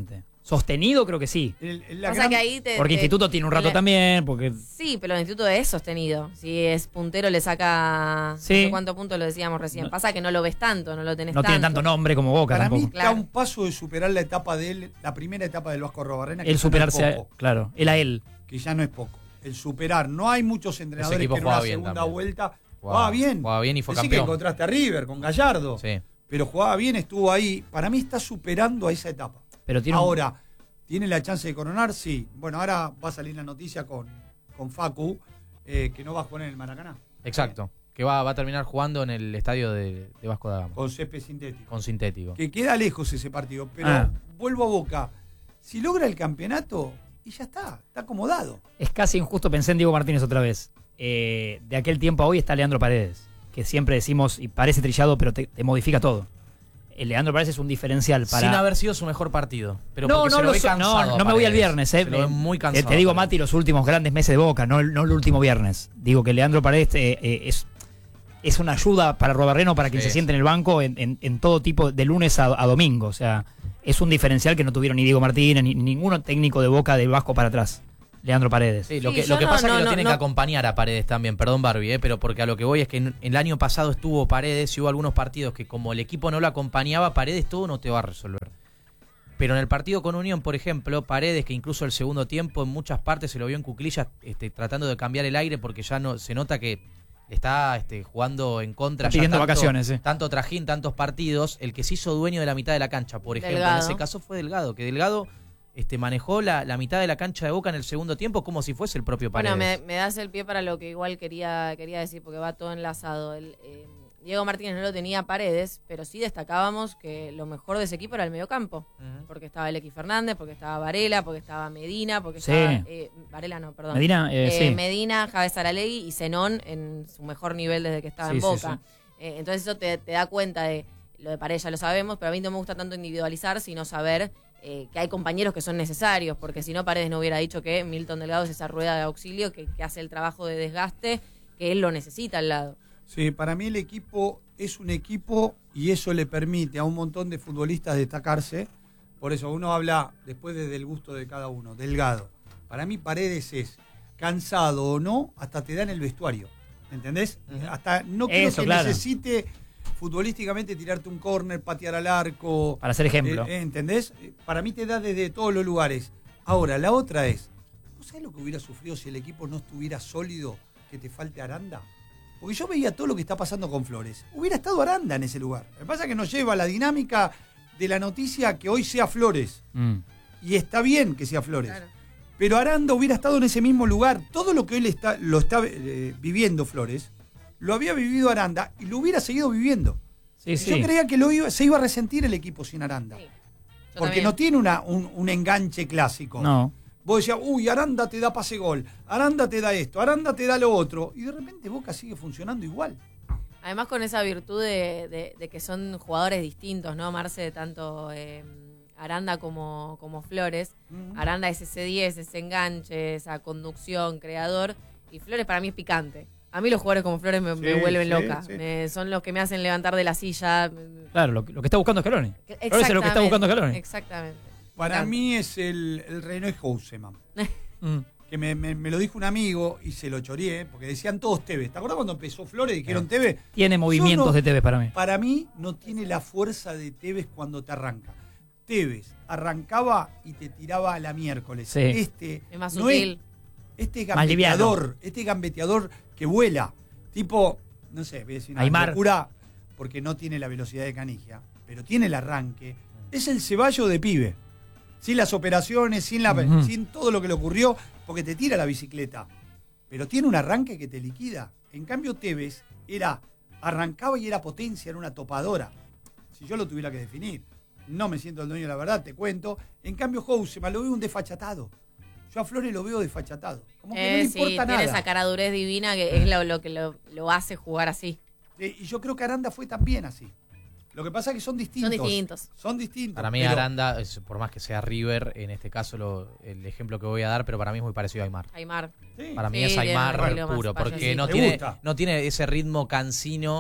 B: Sostenido creo que sí.
A: El- el- la
C: O sea
A: gran-
C: que ahí te,
B: Porque
C: te-
B: Instituto tiene un rato
C: la-
B: también, porque
C: Sí, pero el instituto es sostenido. Si es puntero le saca
B: Sí.
C: no sé cuántos puntos lo decíamos recién.
B: No.
C: Pasa que no lo ves tanto, no lo tenés
B: no
C: tanto.
B: tiene tanto nombre como Boca
A: Para
B: tampoco.
A: mí
C: Claro.
A: está un paso de superar la etapa de él, la primera etapa del Vasco Arrobarrena, que
B: Él
A: ya no es
B: superarse, a,
A: poco,
B: claro, él a él.
A: que ya no es poco. El superar. No hay muchos entrenadores que
D: equipo
A: en una
D: jugaba bien
A: segunda
D: también.
A: vuelta
D: Jugaba-
A: jugaba bien.
D: jugaba bien y fue
A: Decí
D: campeón.
A: que encontraste a River con Gallardo.
D: Sí.
A: Pero jugaba bien, estuvo ahí. Para mí está superando a esa etapa.
B: Pero tiene un-
A: Ahora, ¿tiene la chance de coronar? Sí. Bueno, ahora va a salir la noticia con, con Facu, eh, que no va a jugar en el Maracaná.
D: Exacto. Que va, va a terminar jugando en el estadio de, de Vasco da Gama.
A: Con césped sintético.
D: Con sintético.
A: Que queda lejos ese partido. Pero
B: Ah.
A: vuelvo a Boca. Si logra el campeonato, y ya está, está acomodado.
B: Es casi injusto, pensé en Diego Martínez otra vez. Eh, de aquel tiempo a hoy está Leandro Paredes, que siempre decimos, y parece trillado, pero te, te modifica todo. El Leandro Paredes es un diferencial para...
D: Sin haber sido su mejor partido. Pero
B: no,
D: porque
B: no,
D: se lo
B: lo
D: ve
B: so-
D: cansado
B: no,
D: a
B: no me voy al
D: Paredes.
B: viernes. Eh.
D: Se lo ve muy
B: Te-
D: cansado.
B: Te, digo,
D: a Paredes.
B: Mati, los últimos grandes meses de Boca, no, el- no el último viernes. Digo que Leandro Paredes eh, eh, es, es una ayuda para Robarreno, para quien
D: Sí,
B: se siente
D: sí.
B: en el banco en, en- en todo tipo, de lunes a, a domingo. O sea, es un diferencial que no tuvieron ni Diego Martínez, ni, ni ninguno técnico de Boca del Vasco para atrás. Leandro Paredes.
D: Sí, lo
C: Sí,
D: que,
C: yo
D: lo que
C: no-
D: pasa es
C: no-
D: que lo
C: no-
D: tienen
C: no-
D: que acompañar a Paredes también, perdón Barbie, eh, pero porque a lo que voy es que en- el año pasado estuvo Paredes y hubo algunos partidos que como el equipo no lo acompañaba, Paredes todo no te va a resolver. Pero en el partido con Unión, por ejemplo, Paredes, que incluso el segundo tiempo en muchas partes se lo vio en cuclillas este, tratando de cambiar el aire porque ya no se nota que está este, jugando en contra.
B: Está
D: ya
B: pidiendo
D: tanto-
B: vacaciones, sí.
D: Tanto trajín, tantos partidos. El que se hizo dueño de la mitad de la cancha, por ejemplo,
C: Delgado.
D: en ese caso fue Delgado, que Delgado este, manejó la, la mitad de la cancha de Boca en el segundo tiempo como si fuese el propio Paredes.
C: Bueno, me, me das el pie para lo que igual quería quería decir, porque va todo enlazado. El, eh, Diego Martínez no lo tenía a Paredes, pero sí destacábamos que lo mejor de ese equipo era el mediocampo.
D: Ujú.
C: Porque estaba el X Fernández, porque estaba Varela, porque estaba Medina, porque
B: Sí.
C: estaba... eh, Varela no, perdón.
B: Medina, eh,
C: Eh,
B: sí.
C: Medina, Javes Aralegui y Zenón en su mejor nivel desde que estaba
B: Sí,
C: en
B: sí,
C: Boca. Eh, entonces eso te, te da cuenta de lo de Paredes, ya lo sabemos, pero a mí no me gusta tanto individualizar, sino saber eh, que hay compañeros que son necesarios, porque si no Paredes no hubiera dicho que Milton Delgado es esa rueda de auxilio que, que hace el trabajo de desgaste, que él lo necesita al lado.
A: Sí, para mí el equipo es un equipo y eso le permite a un montón de futbolistas destacarse. Por eso uno habla después desde el gusto de cada uno. Delgado. Para mí Paredes es cansado o no, hasta te da en el vestuario. ¿Entendés?
D: Ujú.
A: Hasta no creo
B: Eso,
A: que
B: claro.
A: necesite futbolísticamente tirarte un córner, patear al arco.
B: Para ser ejemplo.
A: Eh, eh, ¿Entendés? Eh, Para mí te da desde todos los lugares. Ahora, la otra es, ¿no sabes lo que hubiera sufrido si el equipo no estuviera sólido, que te falte Aranda? Porque yo veía todo lo que está pasando con Flores. Hubiera estado Aranda en ese lugar. Lo que pasa es que nos lleva la dinámica de la noticia que hoy sea Flores.
B: Mm.
A: Y está bien que sea Flores.
C: Claro.
A: Pero Aranda hubiera estado en ese mismo lugar. Todo lo que hoy está, lo está eh, viviendo Flores, lo había vivido Aranda y lo hubiera seguido viviendo.
B: Sí, sí.
A: Yo creía que lo iba- se iba a resentir el equipo sin Aranda.
C: Sí. Yo
A: Porque
C: también.
A: no tiene una, un, un enganche clásico.
B: No.
A: Vos decías, uy, Aranda te da pase gol, Aranda te da esto, Aranda te da lo otro. Y de repente Boca sigue funcionando igual.
C: Además con esa virtud de, de- de que son jugadores distintos, ¿no? Marce, tanto eh, Aranda como, como Flores.
A: Ujú.
C: Aranda es ese diez, ese enganche, esa conducción, creador. Y Flores para mí es picante. A mí los jugadores como Flores me, me
A: Sí,
C: vuelven
A: sí,
C: loca.
A: sí.
C: Me- son los que me hacen levantar de la silla.
B: Claro, lo, que- lo que está buscando Scaloni.
C: Exactamente.
B: Flores es lo que está buscando Scaloni.
C: Exactamente.
A: Para
C: Picante.
A: mí es el, el René Houseman.
B: Mm.
A: Que me, me- me lo dijo un amigo y se lo choreé, porque decían todos Tevez. ¿Te acuerdas cuando empezó Flores y dijeron Tevez?
B: Tiene movimientos
A: Yo no-
B: de Tevez para mí.
A: Para mí no tiene la fuerza de Tevez cuando te arranca. Tevez arrancaba y te tiraba a la miércoles.
B: Sí.
A: Este
C: Es más
A: no
C: sutil.
A: este
B: Más liviano.
A: gambeteador, este gambeteador que vuela, tipo, no sé, voy a decir una
B: Aymar.
A: locura, porque no tiene la velocidad de Canigia, pero tiene el arranque. Es el Ceballos de pibe. Sin las operaciones, sin, la,
B: Ujú.
A: sin todo lo que le ocurrió, porque te tira la bicicleta. Pero tiene un arranque que te liquida. En cambio, Tevez era, arrancaba y era potencia, era una topadora. Si yo lo tuviera que definir, no me siento el dueño de la verdad, te cuento. En cambio, Houseman lo veo un desfachatado. Yo a Flores lo veo desfachatado. Como que no
C: Eh,
A: le
C: sí,
A: importa
C: tiene
A: nada.
C: esa caradurez divina que es lo, lo que lo, lo hace jugar así.
A: Eh, Y yo creo que Aranda fue también así. Lo que pasa es que son distintos.
C: Son distintos.
A: Son distintos.
D: Para mí
A: pero-
D: Aranda, es- por más que sea River, en este caso lo- el ejemplo que voy a dar, pero para mí es muy parecido a Aymar.
C: Aymar.
A: Sí.
D: Para mí
C: Sí,
D: es
C: tiene
D: Aymar
C: un estilo más
D: puro, porque
C: payasito.
D: no
A: Me
D: tiene,
A: gusta.
D: no tiene ese ritmo cansino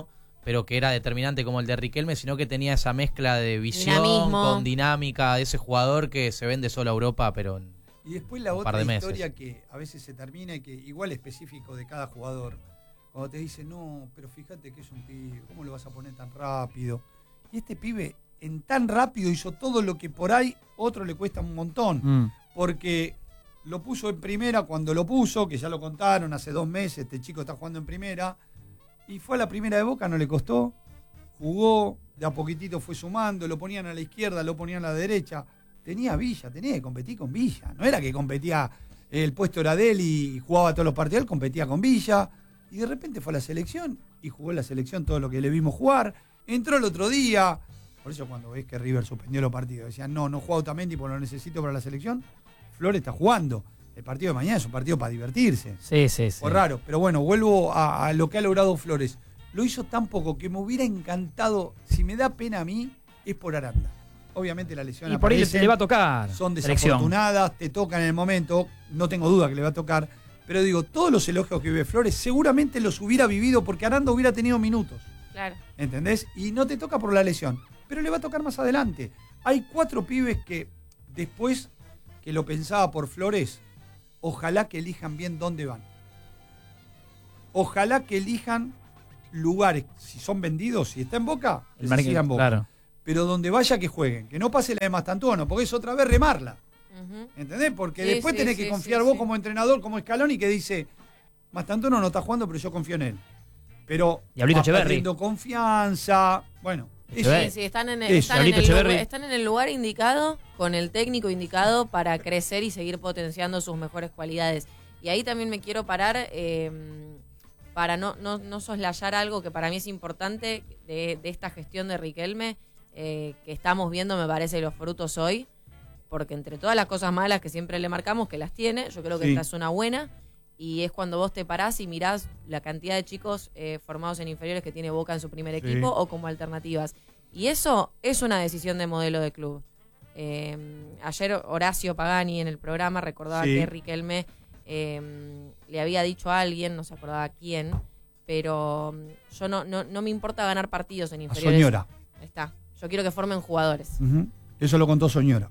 D: pero que era determinante como el de Riquelme, sino que tenía esa mezcla de visión
C: Dinamismo.
D: con dinámica de ese jugador que se vende solo a Europa, pero en
A: Y después la
D: un
A: otra
D: par de meses.
A: historia que a veces se termina y que igual específico de cada jugador. Cuando te dicen, no, pero fíjate que es un pibe, ¿cómo lo vas a poner tan rápido? Y este pibe en tan rápido hizo todo lo que por ahí otro le cuesta un montón.
B: Mm.
A: Porque lo puso en primera cuando lo puso, que ya lo contaron hace dos meses, este chico está jugando en primera, y fue a la primera de Boca, no le costó, jugó, de a poquitito fue sumando, lo ponían a la izquierda, lo ponían a la derecha, tenía Villa, tenía que competir con Villa, no era que competía, el puesto era de él y jugaba todos los partidos, él competía con Villa, y de repente fue a la selección, y jugó en la selección todo lo que le vimos jugar, entró el otro día, por eso cuando ves que River suspendió los partidos, decían, no, no juega Otamendi porque lo necesito para la selección, Flores está jugando, el partido de mañana es un partido para divertirse.
B: Sí, sí, sí.
A: Fue raro, pero bueno, vuelvo a, a lo que ha logrado Flores. Lo hizo tan poco que me hubiera encantado, si me da pena a mí, es por Aranda. Obviamente la lesión
B: Y por ahí le,
A: aparece,
B: le va a tocar.
A: son
B: selección.
A: desafortunadas, te tocan en el momento, no tengo duda que le va a tocar, pero digo, todos los elogios que vive Flores seguramente los hubiera vivido porque Aranda hubiera tenido minutos,
C: Claro.
A: ¿entendés? Y no te toca por la lesión, pero le va a tocar más adelante. Hay cuatro pibes que después que lo pensaba por Flores, ojalá que elijan bien dónde van. Ojalá que elijan lugares, si son vendidos, si está en Boca, que
B: El
A: se
B: marque-
A: siga en Boca.
B: claro.
A: Pero donde vaya que jueguen, que no pase la de Mastantuono, porque es otra vez remarla.
C: Ujú.
A: ¿Entendés? Porque
C: Sí,
A: después
C: sí,
A: tenés
C: sí,
A: que confiar
C: sí,
A: vos
C: sí.
A: como entrenador, como Scaloni, que dice, Mastantuono no está jugando, pero yo confío en él. Pero
B: Diablito
A: va
B: Echeverri.
A: perdiendo confianza. Bueno, eso.
B: Echeverri.
C: Sí, sí, están en, el,
A: Eso.
C: están, en
B: Diablito
C: el
B: Echeverri.
C: lugar, están en el lugar indicado, con el técnico indicado para crecer y seguir potenciando sus mejores cualidades. Y ahí también me quiero parar eh, para no, no, no soslayar algo que para mí es importante de, de esta gestión de Riquelme, eh, que estamos viendo, me parece, los frutos hoy, porque entre todas las cosas malas que siempre le marcamos, que las tiene, yo creo que
A: Sí.
C: esta es una buena. Y es cuando vos te parás y mirás la cantidad de chicos eh, formados en inferiores que tiene Boca en su primer
A: Sí.
C: equipo o como alternativas. Y eso es una decisión de modelo de club. Eh, ayer Horacio Pagani en el programa recordaba
A: Sí.
C: que Riquelme eh, le había dicho a alguien, no se acordaba quién, pero mm, yo no, no, no me importa ganar partidos en
A: A
C: inferiores.
A: Soñora.
C: Está. Yo quiero que formen jugadores.
A: Ujú. Eso lo contó Soñora.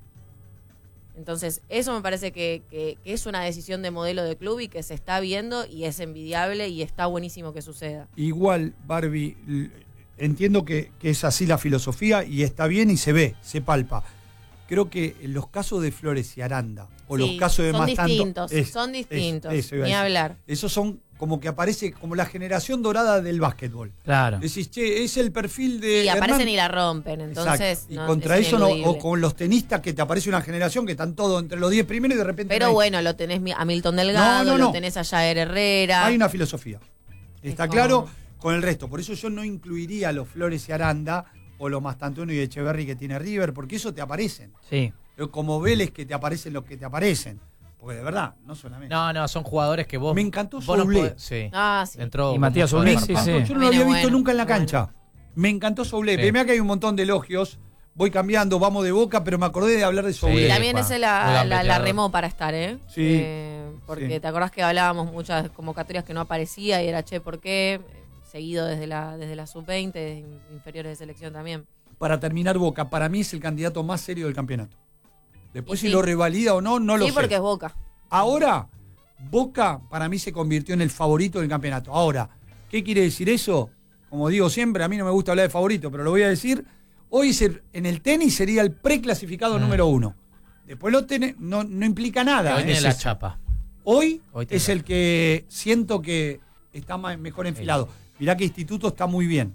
C: Entonces, eso me parece que, que, que es una decisión de modelo de club y que se está viendo y es envidiable y está buenísimo que suceda.
A: Igual, Barbie, l- entiendo que, que es así la filosofía y está bien y se ve, se palpa. Creo que en los casos de Flores y Aranda, o los
C: Sí,
A: casos de
C: son
A: más
C: distintos,
A: tanto. es-
C: son
A: es-
C: distintos,
A: eso iba a
C: ni
A: decir.
C: hablar.
A: Esos son como que aparece como la generación dorada del básquetbol.
B: Claro.
A: Decís, che, es el perfil de.
C: Y aparecen
A: Hernán.
C: y la rompen, entonces.
A: Exacto. Y
C: no,
A: contra
C: es
A: eso, no,
C: ineludible.
A: o con los tenistas que te aparece una generación que están todos entre los diez primeros y de repente. no
C: Pero
A: hay-
C: bueno, lo tenés a Milton Delgado,
A: No, no, no.
C: lo tenés a Jair Herrera.
A: Hay una filosofía. Está
C: Es
A: claro
C: como-
A: con el resto. Por eso yo no incluiría a los Flores y Aranda o los Mastantuono y Echeverri que tiene River, porque eso te aparecen.
B: Sí.
A: Como Vélez que te aparecen los que te aparecen. Porque de verdad, no solamente.
D: No, no, son jugadores que vos.
A: Me encantó
D: vos no
A: Soulé.
D: podés- sí.
C: Ah, sí.
D: Entró
B: Y
D: con
B: Matías
D: mucho
B: Soulé,
D: desparpajo.
B: sí, sí.
A: Yo no lo
C: Viene
A: había visto
C: bueno,
A: nunca en la
C: bueno.
A: cancha. Me encantó Soulé.
D: Sí.
A: Primero que hay un montón de elogios. Voy cambiando, vamos de Boca, pero me acordé de hablar de Soulé.
C: Y
D: Sí,
C: también
D: Juan.
C: ese
D: Muy
C: la, la, la
D: gambeteador.
C: remó para estar, ¿eh?
A: Sí.
C: Eh, porque
A: Sí.
C: te acordás que hablábamos muchas convocatorias que no aparecía y era, che, ¿por qué? Seguido desde la, desde la sub veinte, desde inferiores de selección también.
A: Para terminar, Boca, para mí es el candidato más serio del campeonato. Después,
C: Y
A: si
C: sí.
A: lo revalida o no, no lo
C: sí,
A: sé.
C: porque es Boca.
A: Ahora, Boca para mí se convirtió en el favorito del campeonato. Ahora, ¿qué quiere decir eso? Como digo siempre, a mí no me gusta hablar de favorito, pero lo voy a decir. Hoy es el- en el tenis sería el preclasificado
D: Mm.
A: número uno. Después lo tenés, no, no implica nada.
D: Hoy
A: ¿eh?
D: tiene
A: Es
D: la
A: ese.
D: chapa.
A: Hoy,
D: Hoy tiene
A: es
D: la
A: el que siento que está más- mejor enfilado. Mirá que Instituto está muy bien.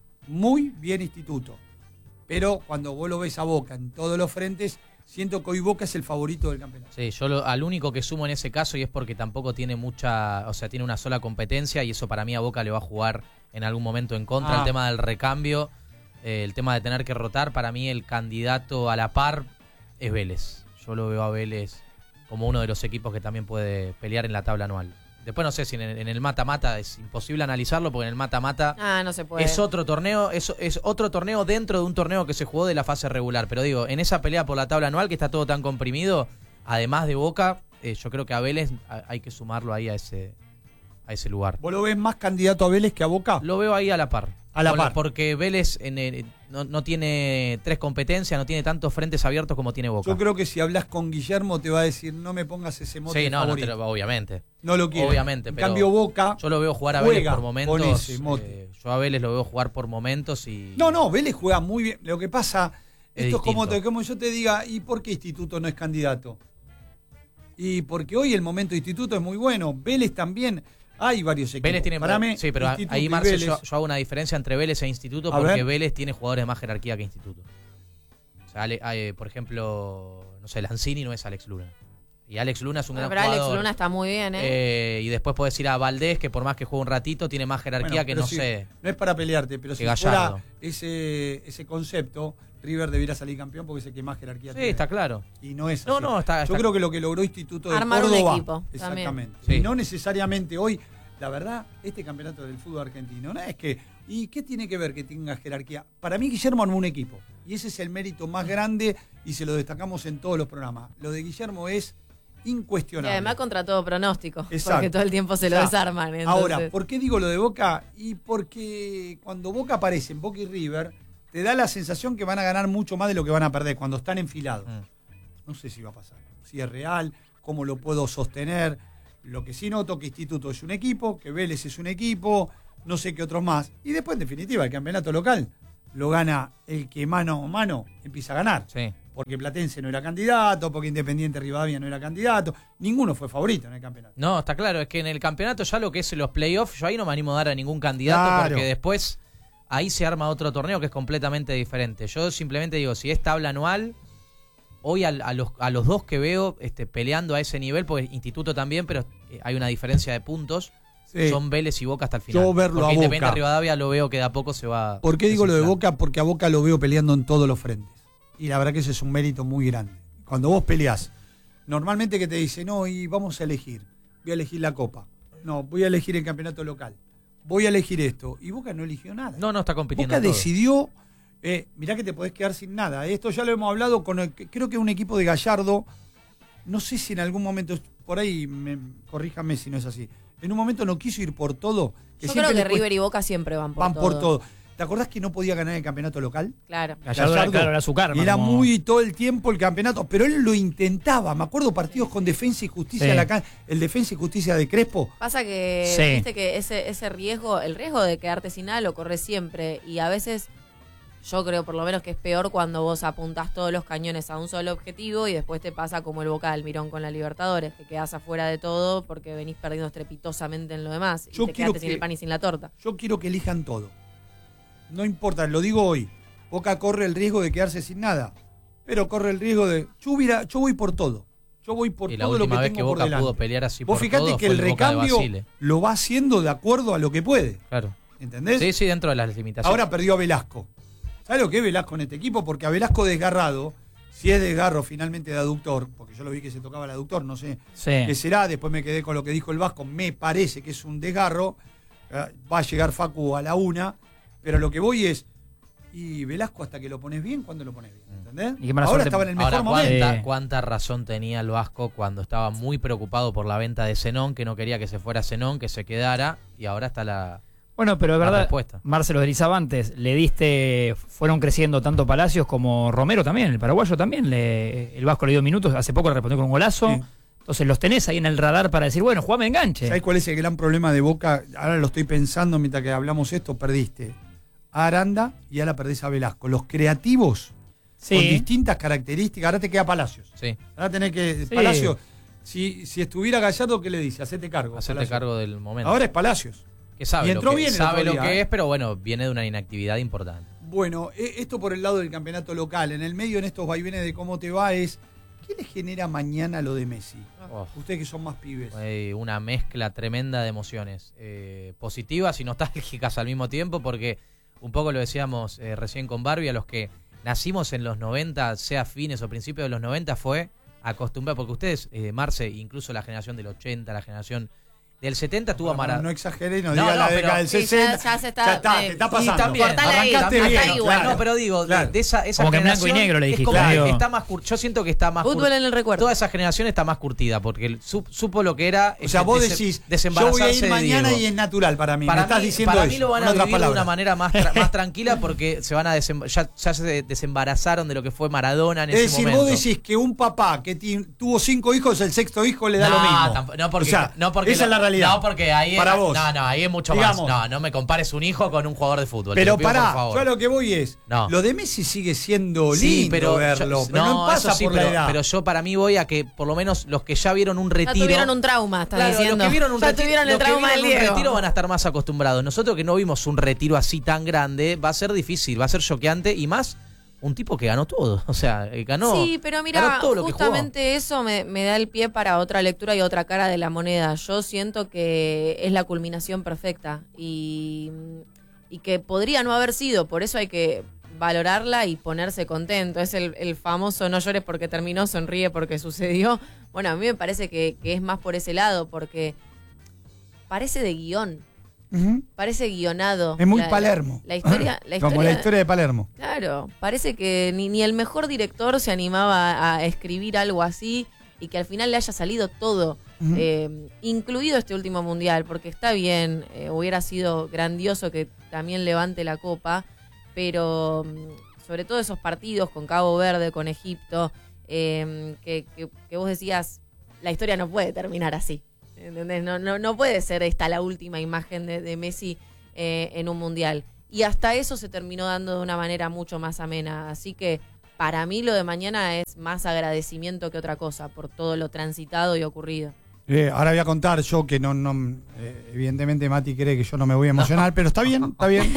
A: Muy bien Instituto. Pero cuando vos lo ves a Boca en todos los frentes, siento que hoy Boca es el favorito del campeonato.
D: Sí, yo lo- al único que sumo en ese caso y es porque tampoco tiene mucha, o sea, tiene una sola competencia y eso para mí a Boca le va a jugar en algún momento en contra.
A: Ah.
D: El tema del recambio, eh, el tema de tener que rotar, para mí el candidato a la par es Vélez. Yo lo veo a Vélez como uno de los equipos que también puede pelear en la tabla anual. Después no sé si en el en el mata-mata es imposible analizarlo porque en el mata-mata
C: Ah, no se puede.
D: es otro torneo, es, es otro torneo dentro de un torneo que se jugó de la fase regular. Pero digo, en esa pelea por la tabla anual que está todo tan comprimido, además de Boca, eh, yo creo que a Vélez a- hay que sumarlo ahí a ese, a ese lugar.
A: ¿Vos lo ves más candidato a Vélez que a Boca?
D: Lo veo ahí a la par.
A: A la
D: Por-
A: par.
D: Porque Vélez en el- no, no tiene tres competencias, no tiene tantos frentes abiertos como tiene Boca.
A: Yo creo que si hablas con Guillermo te va a decir, no me pongas ese mote
D: Sí, no, no
A: favorito.
D: te lo- obviamente.
A: No lo quiere.
D: Obviamente,
A: En
D: pero
A: cambio Boca
D: Yo lo veo jugar a Vélez
A: juega
D: por momentos.
A: con ese mote.
D: eh, yo a Vélez lo veo jugar por momentos y.
A: No, no, Vélez juega muy bien. Lo que pasa,
D: Es
A: esto es como,
D: distinto.
A: te- como yo te diga, ¿y por qué Instituto no es candidato? Y porque hoy el momento de Instituto es muy bueno. Vélez también, hay varios equipos.
D: Vélez tiene.
A: Para mí,
D: sí, pero
A: Instituto
D: ahí,
A: y
D: Marce,
A: Vélez-
D: yo, yo hago una diferencia entre Vélez e Instituto
A: A
D: porque
A: ver.
D: Vélez tiene jugadores de más jerarquía que Instituto. O sea, Ale- eh, por ejemplo, no sé, Lanzini no es Alex Luna. Y Alex Luna es un
C: Bueno,
D: gran
C: pero
D: jugador.
C: Alex Luna está muy bien, ¿eh?
D: Eh, y después puedes ir a Valdés, que por más que juegue un ratito, tiene más jerarquía
A: Bueno,
D: que
A: pero
D: no
A: si-
D: sé.
A: No es para pelearte, pero
D: que
A: si
D: Gallardo.
A: fuera ese, ese concepto, River debiera salir campeón porque es el que más jerarquía
D: Sí,
A: tiene.
D: está claro.
A: Y no es
D: No,
A: así.
D: no, está-
A: Yo
D: está-
A: creo que lo que logró Instituto de
C: Armar un
A: Córdoba,
C: equipo, también.
A: exactamente.
D: Sí.
A: Y no necesariamente hoy, la verdad, este campeonato del fútbol argentino, no es que, ¿y qué tiene que ver que tenga jerarquía? Para mí Guillermo armó un equipo, y ese es el mérito más grande, y se lo destacamos en todos los programas. Lo de Guillermo es
C: Y
A: incuestionable.
C: además contra todo pronóstico,
A: Exacto.
C: porque todo el tiempo se lo
A: O sea,
C: desarman. Entonces.
A: Ahora, ¿por qué digo lo de Boca? Y porque cuando Boca aparece en Boca y River, te da la sensación que van a ganar mucho más de lo que van a perder cuando están enfilados.
D: Mm.
A: No sé si va a pasar. Si es real, cómo lo puedo sostener. Lo que sí noto que Instituto es un equipo, que Vélez es un equipo, no sé qué otros más. Y después, en definitiva, el campeonato local lo gana el que mano a mano empieza a ganar.
D: Sí.
A: Porque Platense no era candidato, porque Independiente Rivadavia no era candidato. Ninguno fue favorito en el campeonato.
D: No, está claro, es que en el campeonato ya lo que es los playoffs, yo ahí no me animo a dar a ningún candidato
A: Claro.
D: porque después ahí se arma otro torneo que es completamente diferente. Yo simplemente digo, si es tabla anual, hoy al- a, los, a los dos que veo este, peleando a ese nivel, porque Instituto también, pero eh, hay una diferencia de puntos,
A: Sí.
D: son Vélez y Boca hasta el final.
A: Yo verlo
D: porque
A: a
D: Independiente
A: Boca.
D: Rivadavia lo veo que de a poco se va.
A: ¿Por qué digo lo de
D: desinflando.
A: Boca? Porque a Boca lo veo peleando en todos los frentes. Y la verdad que ese es un mérito muy grande. Cuando vos peleás, normalmente que te dicen, no, y vamos a elegir. Voy a elegir la Copa. No, voy a elegir el campeonato local. Voy a elegir esto. Y Boca no eligió nada.
D: No, no está compitiendo.
A: Boca
D: en todo.
A: decidió, eh, mirá que te podés quedar sin nada. Esto ya lo hemos hablado con, el, creo que un equipo de Gallardo. No sé si en algún momento, por ahí, me, corríjame si no es así. En un momento no quiso ir por todo. Que
C: Yo
A: siempre
C: creo que
A: le cuesta-
C: River y Boca siempre van por
A: van
C: todo.
A: por todo. ¿Te acordás que no podía ganar el campeonato local?
C: Claro.
B: Gallardo era, claro, era su karma.
A: Y era
B: como-
A: muy todo el tiempo el campeonato, pero él lo intentaba. Me acuerdo partidos con Defensa y Justicia,
B: Sí.
A: en la can- el Defensa y Justicia de Crespo.
C: Pasa que,
B: Sí.
C: viste que ese, ese riesgo, el riesgo de quedarte sin nada lo corres siempre. Y a veces, yo creo por lo menos que es peor cuando vos apuntás todos los cañones a un solo objetivo y después te pasa como el Boca del Mirón con la Libertadores, que quedás afuera de todo porque venís perdiendo estrepitosamente en lo demás. Y
A: Yo
C: te
A: quiero
C: quedaste sin
A: que-
C: el pan y sin la torta.
A: Yo quiero que elijan todo. No importa, lo digo hoy. Boca corre el riesgo de quedarse sin nada, pero corre el riesgo de. Yo, hubiera- yo voy por todo. Yo voy por
D: Y la
A: todo lo que
D: última vez
A: tengo
D: que
A: por
D: Boca
A: delante.
D: pudo pelear así
A: Vos
D: por
A: fijate
D: todo
A: que
D: fue
A: el
D: el Boca de
A: recambio
D: Basile.
A: lo va haciendo de acuerdo a lo que puede.
D: Claro.
A: ¿Entendés?
D: Sí, sí, dentro de las limitaciones.
A: Ahora perdió a Velasco. ¿Sabes lo que es Velasco en este equipo? Porque a Velasco desgarrado, si es desgarro finalmente de aductor, porque yo lo vi que se tocaba el aductor, no sé
B: Sí.
A: qué será, después me quedé con lo que dijo el Vasco, me parece que es un desgarro, eh, va a llegar Facu a la una, pero lo que voy es, y Velasco hasta que lo pones bien, ¿cuándo lo pones bien? ¿Entendés?
B: Y qué mala
A: Ahora
B: suerte.
A: estaba en el mejor
D: Ahora,
A: momento.
D: ¿cuánta,
B: Eh.
D: cuánta razón tenía el Vasco cuando estaba muy preocupado por la venta de Zenón, que no quería que se fuera Zenón, que se quedara, y ahora está la...
B: Bueno, pero es
D: La
B: verdad,
D: respuesta.
B: Marcelo deslizaba antes, le diste, fueron creciendo tanto Palacios como Romero también, el paraguayo también, le, el Vasco le dio minutos, hace poco le respondió con un golazo,
A: Sí.
B: entonces los tenés ahí en el radar para decir, bueno, jugame enganche.
A: ¿Sabés cuál es el gran problema de Boca? Ahora lo estoy pensando mientras que hablamos esto, perdiste a Aranda y ahora perdés a Velasco. Los creativos con
B: Sí,
A: distintas características, ahora te queda Palacios.
D: Sí,
A: Ahora tenés que.
B: Sí.
A: Palacios, si, si estuviera Gallardo, ¿qué le dice? Hacete cargo.
D: hacerte
A: Palacios.
D: cargo del momento.
A: Ahora es Palacios.
D: que sabe
A: y
D: lo
A: entró
D: que,
A: bien el
D: sabe
A: otro
D: lo
A: día,
D: que
A: ¿eh?
D: es, pero bueno, viene de una inactividad importante.
A: Bueno, e- esto por el lado del campeonato local. En el medio, en estos vaivenes de cómo te va, es. ¿Qué le genera mañana lo de Messi?
D: Oh,
A: Ustedes que son más pibes.
D: hay una mezcla tremenda de emociones, eh, positivas y nostálgicas al mismo tiempo, porque un poco lo decíamos eh, recién con Barbie, a los que nacimos en los noventa, sea fines o principios de los noventa, fue acostumbrar, porque ustedes, eh, Marce, incluso la generación del ochenta, la generación Del setenta estuvo a Maradona.
A: No, no exageré y no,
D: No,
A: diga
D: no,
A: la
D: pero-
A: década del
C: Sí,
A: sesenta.
C: ya- ya se está-
A: Ya está,
C: eh,
A: te está pasando.
D: Y también,
C: Cortale ahí,
A: arrancaste
C: hasta
A: bien.
C: ahí, bueno.
A: claro.
D: No, pero digo, de-
A: Claro.
D: de esa, esa
B: Como que en blanco y
D: generación
B: negro le
D: es
B: dijiste,
D: como que
B: amigo.
D: está más cur- yo siento que está más
C: Fútbol
D: cur-
C: en el recuerdo.
D: Toda esa generación está más curtida porque su- supo lo que era.
A: O sea,
D: este,
A: vos
D: dese-
A: decís, yo voy a
D: desembarazarse
A: ir
D: de
A: mañana
D: Diego.
A: y es natural para mí.
D: Para
A: me estás
D: mí,
A: diciendo
D: para
A: eso,
D: mí lo van
A: en
D: a
A: otras
D: vivir de una
A: palabras.
D: manera más, tra- más tranquila porque se van a desem- ya, ya se desembarazaron de lo que fue Maradona en
A: Es
D: ese
A: decir,
D: momento.
A: vos decís que un papá que ti- tuvo cinco hijos, el sexto hijo le da
D: no,
A: lo mismo.
D: tamp- no porque,
A: O sea,
D: no porque
A: esa es la realidad.
D: No, porque ahí
A: Para
D: es,
A: vos.
D: No, no, ahí es mucho
A: Digamos.
D: más. No, no me compares un hijo con un jugador de fútbol. te
A: Pero
D: lo pido,
A: pará,
D: por favor.
A: yo a lo que voy es,
D: No.
A: lo de Messi sigue siendo
D: Sí,
A: lindo
D: pero
A: verlo,
D: yo-
A: pero no, pasa
D: eso sí,
A: por
D: pero,
A: la edad.
D: pero yo para mí voy a que por lo menos los que ya vieron un
C: Ya
D: retiro.
C: tuvieron un trauma, estás
D: Claro,
C: diciendo.
D: los que vieron un
C: ya
D: retiro,
C: tuvieron el
D: los que
C: trauma del
D: vieron un
C: Diego.
D: retiro van a estar más acostumbrados. Nosotros que no vimos un retiro así tan grande, va a ser difícil, va a ser choqueante y más un tipo que ganó todo. O sea, eh, ganó.
C: Sí, pero mira,
D: ganó todo lo que jugó.
C: justamente eso me, me da el pie para otra lectura y otra cara de la moneda. Yo siento que es la culminación perfecta y, y que podría no haber sido, por eso hay que valorarla y ponerse contento. Es el, el famoso no llores porque terminó, sonríe porque sucedió. Bueno, a mí me parece que, que es más por ese lado, porque parece de guión,
A: Ujú.
C: parece guionado.
A: Es muy
C: La-
A: Palermo.
C: La, la historia, la
A: Como
C: historia-
A: la historia de Palermo.
C: Claro, parece que ni, ni el mejor director se animaba a escribir algo así y que al final le haya salido todo,
A: Ujú.
C: eh, incluido este último mundial, porque está bien, eh, hubiera sido grandioso que también levante la copa, pero mm, sobre todo esos partidos con Cabo Verde, con Egipto, eh, que, que- que vos decías, la historia no puede terminar así. ¿Entendés? No, no, no puede ser esta la última imagen de, de Messi eh, en un mundial. Y hasta eso se terminó dando de una manera mucho más amena. Así que para mí lo de mañana es más agradecimiento que otra cosa por todo lo transitado y ocurrido.
A: Eh, ahora voy a contar yo que no, no eh, evidentemente Mati cree que yo no me voy a emocionar, pero está bien, está bien.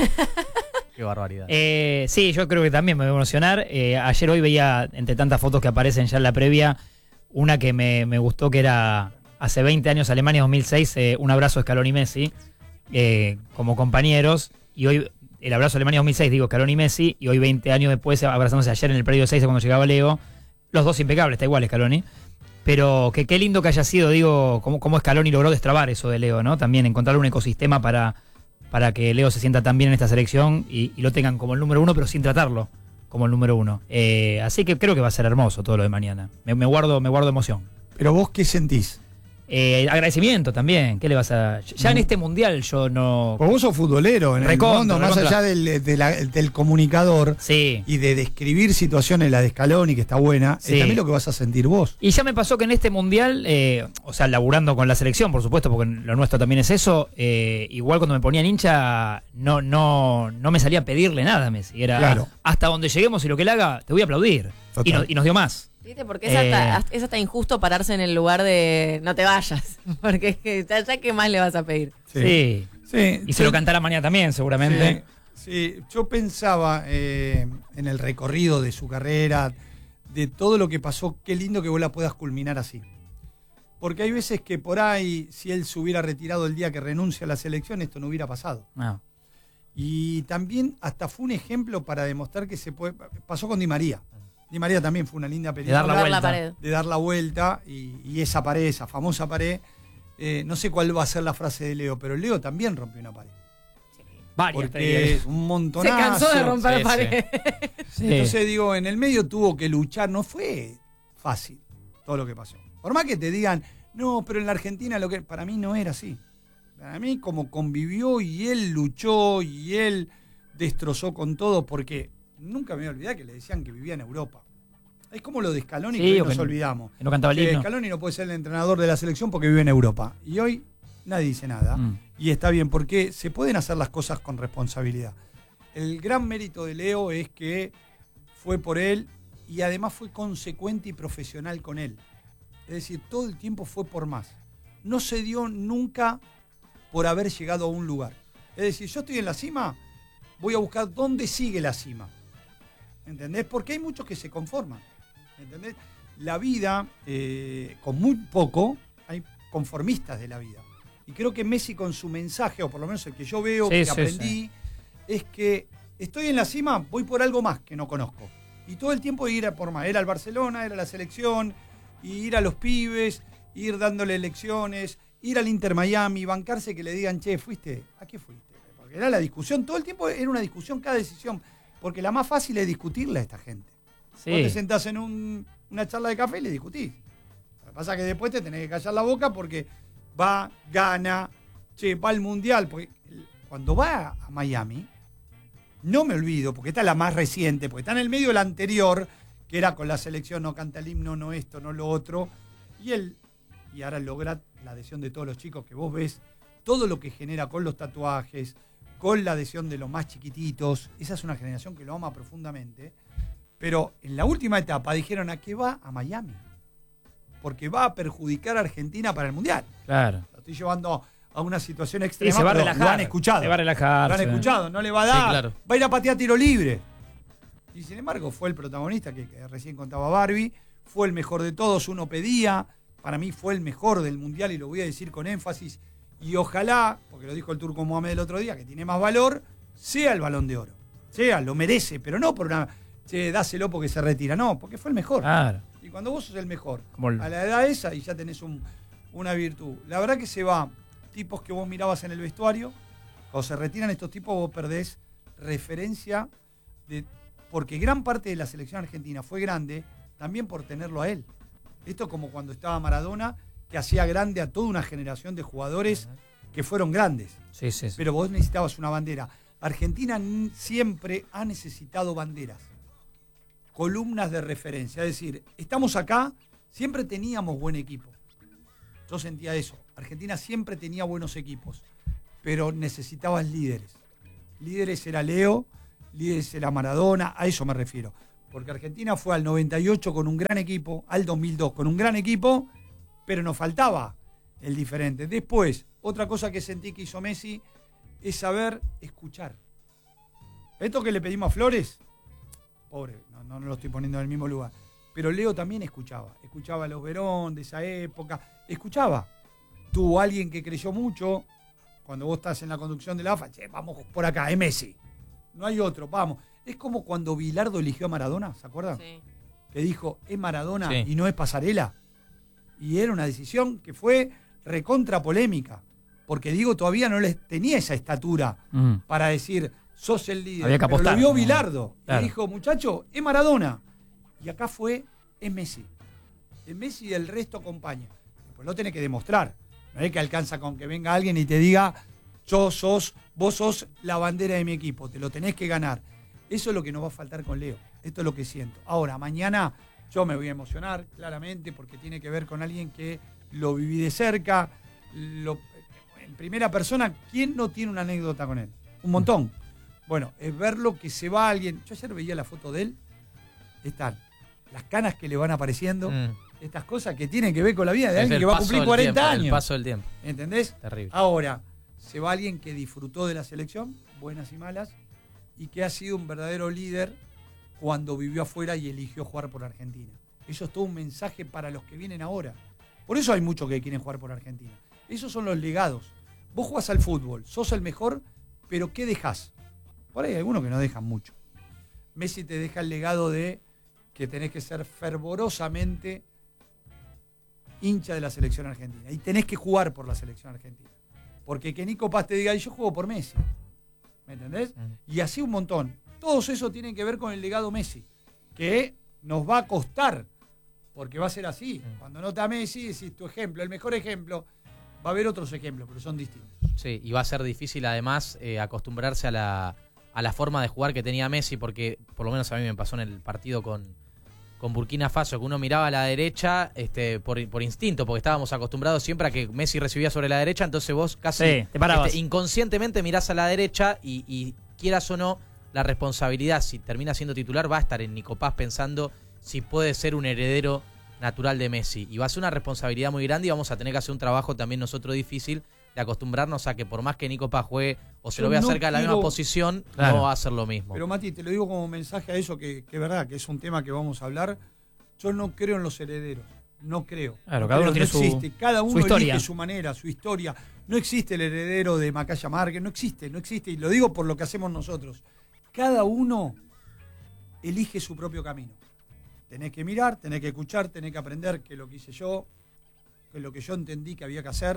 D: Qué barbaridad.
B: Eh, sí, yo creo que también me voy a emocionar. Eh, ayer hoy veía, entre tantas fotos que aparecen ya en la previa, una que me, me gustó que era hace veinte años, Alemania dos mil seis, eh, un abrazo de Scaloni y Messi, eh, como compañeros. Y hoy, el abrazo de Alemania dos mil seis, digo Scaloni y Messi, y hoy veinte años después, abrazándose ayer en el predio seis cuando llegaba Leo. Los dos impecables, está igual Scaloni. Pero que qué lindo que haya sido, digo, cómo, cómo Scaloni logró destrabar eso de Leo, ¿no? También encontrar un ecosistema para, para que Leo se sienta tan bien en esta selección y, y lo tengan como el número uno, pero sin tratarlo como el número uno. Eh, así que creo que va a ser hermoso todo lo de mañana. Me, me guardo, me guardo emoción.
A: Pero vos, ¿qué sentís?
B: Eh, agradecimiento también. ¿Qué le vas a...? Ya en este mundial yo no...
A: Porque vos sos futbolero en
B: Recontra,
A: el mundo, más
B: recontra.
A: allá del, de la- del comunicador
B: Sí.
A: y de describir situaciones, la de Scaloni, que está buena,
B: Sí.
A: es también lo que vas a sentir vos.
B: Y ya me pasó que en este mundial, eh, o sea, laburando con la selección, por supuesto, porque lo nuestro también es eso, eh, igual cuando me ponían hincha, no, no, no me salía a pedirle nada a Messi. Era
A: Claro.
B: hasta donde lleguemos y lo que él haga, te voy a aplaudir.
A: Total.
B: Y, no- y nos dio más.
C: ¿Viste? Porque es,
B: Eh.
C: hasta, es hasta injusto pararse en el lugar de no te vayas. Porque es que ya, ya qué más le vas a pedir.
B: Sí.
A: Sí,
B: Y se
A: yo-
B: lo cantará mañana también, seguramente.
A: Sí, sí. Yo pensaba eh, en el recorrido de su carrera, de todo lo que pasó, qué lindo que vos la puedas culminar así. Porque hay veces que por ahí, si él se hubiera retirado el día que renuncia a la selección, esto no hubiera pasado.
B: Ah.
A: Y también hasta fue un ejemplo para demostrar que se puede... Pasó con Di María. Di María también fue una linda película.
B: dar la
C: Dar
B: vuelta.
C: la pared.
A: De dar la vuelta y, y esa pared, esa famosa pared. eh, no sé cuál va a ser la frase de Leo, pero Leo también rompió una pared.
B: Varias, te
A: Porque
B: diría.
A: es un
C: Se
A: montonazo.
C: cansó de romper
B: Sí,
C: pared.
B: Sí.
A: Entonces digo, en el medio tuvo que luchar, no fue fácil todo lo que pasó. Por más que te digan, no, pero en la Argentina lo que... Para mí no era así. Para mí como convivió y él luchó y él destrozó con todo, porque nunca me voy a olvidar que le decían que vivía en Europa. Es como lo de Scaloni,
B: Sí,
A: que hoy
B: o
A: nos
B: que-
A: olvidamos.
B: que no cantaba el
A: Que
B: himno.
A: Scaloni no puede ser el entrenador de la selección porque vive en Europa. Y hoy nadie dice nada.
B: Mm.
A: Y está bien, porque se pueden hacer las cosas con responsabilidad. El gran mérito de Leo es que fue por él y además fue consecuente y profesional con él. Es decir, todo el tiempo fue por más. No se dio nunca por haber llegado a un lugar. Es decir, yo estoy en la cima, voy a buscar dónde sigue la cima. ¿Entendés? Porque hay muchos que se conforman. ¿Entendés? La vida, eh, con muy poco, hay conformistas de la vida. Y creo que Messi con su mensaje, o por lo menos el que yo veo,
B: Sí,
A: que
B: sí,
A: aprendí,
B: sí.
A: es que estoy en la cima, voy por algo más que no conozco. Y todo el tiempo ir a por más. Era el Barcelona, era la selección, y ir a los pibes, ir dándole lecciones, ir al Inter Miami, bancarse que le digan, che, ¿fuiste? ¿A qué fuiste? Porque era la discusión, todo el tiempo era una discusión, cada decisión. Porque la más fácil es discutirle a esta gente.
B: Sí.
A: Vos te sentás en un, una charla de café y le discutís. Lo que pasa es que después te tenés que callar la boca porque va, gana, che, va al Mundial. Porque cuando va a Miami, no me olvido, porque esta es la más reciente, porque está en el medio de la anterior, que era con la selección, no canta el himno, no esto, no lo otro. Y él, y ahora logra la adhesión de todos los chicos que vos ves, todo lo que genera con los tatuajes, con la adhesión de los más chiquititos. Esa es una generación que lo ama profundamente. Pero en la última etapa dijeron, ¿a qué va? A Miami. Porque va a perjudicar a Argentina para el Mundial.
B: Claro.
A: Lo estoy llevando a una situación extrema,
B: Sí, se va a
A: pero
B: relajar.
A: lo han escuchado.
B: Se va a relajar.
A: Lo han
B: se va.
A: escuchado, no le va a dar.
D: Sí, claro.
A: Va a ir a patear tiro libre. Y sin embargo fue el protagonista, que, que recién contaba Barbie, fue el mejor de todos, uno pedía, para mí fue el mejor del Mundial y lo voy a decir con énfasis. Y ojalá, porque lo dijo el turco Mohamed el otro día, que tiene más valor, sea el Balón de Oro. Sea, lo merece, pero no por una, che, dáselo porque se retira. No, porque fue el mejor.
B: Claro.
A: Y cuando vos sos el mejor,
B: Como el-
A: a la edad esa, y ya tenés un, una virtud. La verdad que se va, tipos que vos mirabas en el vestuario, cuando se retiran estos tipos vos perdés referencia, de porque gran parte de la selección argentina fue grande también por tenerlo a él. Esto es como cuando estaba Maradona, que hacía grande a toda una generación de jugadores que fueron grandes.
B: Sí, sí, sí.
A: Pero vos necesitabas una bandera. Argentina n- siempre ha necesitado banderas, columnas de referencia. Es decir, estamos acá, siempre teníamos buen equipo. Yo sentía eso. Argentina siempre tenía buenos equipos, pero necesitabas líderes. Líderes era Leo, líderes era Maradona, a eso me refiero. Porque Argentina fue al noventa y ocho con un gran equipo, al dos mil dos con un gran equipo, pero nos faltaba el diferente. Después, otra cosa que sentí que hizo Messi es saber escuchar. Esto que le pedimos a Flores, pobre, no, no, no lo estoy poniendo en el mismo lugar, pero Leo también escuchaba. Escuchaba a los Verón de esa época, escuchaba. Tuvo alguien que creyó mucho, cuando vos estás en la conducción de la A F A, che, vamos por acá, es Messi. No hay otro, vamos. Es como cuando Bilardo eligió a Maradona, ¿se acuerdan?
C: Sí.
A: Que dijo, es Maradona
D: Sí.
A: y no es Pasarela. Y era una decisión que fue recontra polémica. Porque digo, todavía no les tenía esa estatura
B: Mm.
A: para decir, sos el líder.
B: Había que
A: Pero
B: apostar,
A: lo vio
B: ¿no?
A: Bilardo.
B: Claro.
A: Y dijo, muchacho, es Maradona. Y acá fue, es Messi. Es Messi y el resto acompaña. Después lo tenés que demostrar. No es que alcanza con que venga alguien y te diga, yo sos, vos sos la bandera de mi equipo. Te lo tenés que ganar. Eso es lo que nos va a faltar con Leo. Esto es lo que siento. Ahora, mañana yo me voy a emocionar, claramente, porque tiene que ver con alguien que lo viví de cerca. Lo, en primera persona, ¿quién no tiene una anécdota con él? Un montón. Bueno, es verlo que se va alguien. Yo ayer veía la foto de él. Están las canas que le van apareciendo.
D: Mm.
A: Estas cosas que tienen que ver con la vida de
D: Es
A: alguien
D: el
A: que va a
D: paso
A: cumplir
D: del
A: cuarenta
D: tiempo,
A: años.
D: El paso del tiempo.
A: ¿Entendés?
D: Terrible.
A: Ahora, se va alguien que disfrutó de la selección, buenas y malas, y que ha sido un verdadero líder cuando vivió afuera y eligió jugar por Argentina. Eso es todo un mensaje para los que vienen ahora. Por eso hay muchos que quieren jugar por Argentina. Esos son los legados. Vos jugás al fútbol, sos el mejor, pero ¿qué dejás? Por ahí hay algunos que no dejan mucho. Messi te deja el legado de que tenés que ser fervorosamente hincha de la selección argentina. Y tenés que jugar por la selección argentina. Porque que Nico Paz te diga, y yo juego por Messi. ¿Me entendés?
D: Mm.
A: Y así un montón. Todos eso tienen que ver con el legado Messi. Que nos va a costar. Porque va a ser así.
D: Mm.
A: Cuando no está Messi, decís tu ejemplo, el mejor ejemplo. Va a haber otros ejemplos, pero son distintos.
D: Sí, y va a ser difícil además eh, acostumbrarse a la, a la forma de jugar que tenía Messi, porque por lo menos a mí me pasó en el partido con, con Burkina Faso, que uno miraba a la derecha este, por, por instinto, porque estábamos acostumbrados siempre a que Messi recibía sobre la derecha, entonces vos casi
B: Sí, te parabas.
D: este, inconscientemente mirás a la derecha y, y quieras o no, la responsabilidad, si termina siendo titular, va a estar en Nico Paz pensando si puede ser un heredero natural de Messi. Y va a ser una responsabilidad muy grande y vamos a tener que hacer un trabajo también nosotros difícil de acostumbrarnos a que por más que Nico Paz juegue o se
A: Yo
D: lo vea
A: no
D: cerca de la
A: quiero-
D: misma posición,
B: Claro.
D: no va a hacer lo mismo.
A: Pero Mati, te lo digo como mensaje a eso, que es verdad, que es un tema que vamos a hablar. Yo no creo en los herederos. No creo.
B: Claro,
A: No
B: cada uno
A: creo,
B: tiene
A: no
B: su-
A: existe. Cada
B: su
A: uno
B: historia.
A: elige su manera, su historia. No existe el heredero de Macaya Márquez, no existe, no existe. Y lo digo por lo que hacemos nosotros. Cada uno elige su propio camino. Tenés que mirar, tenés que escuchar, tenés que aprender que lo que hice yo, que lo que yo entendí que había que hacer,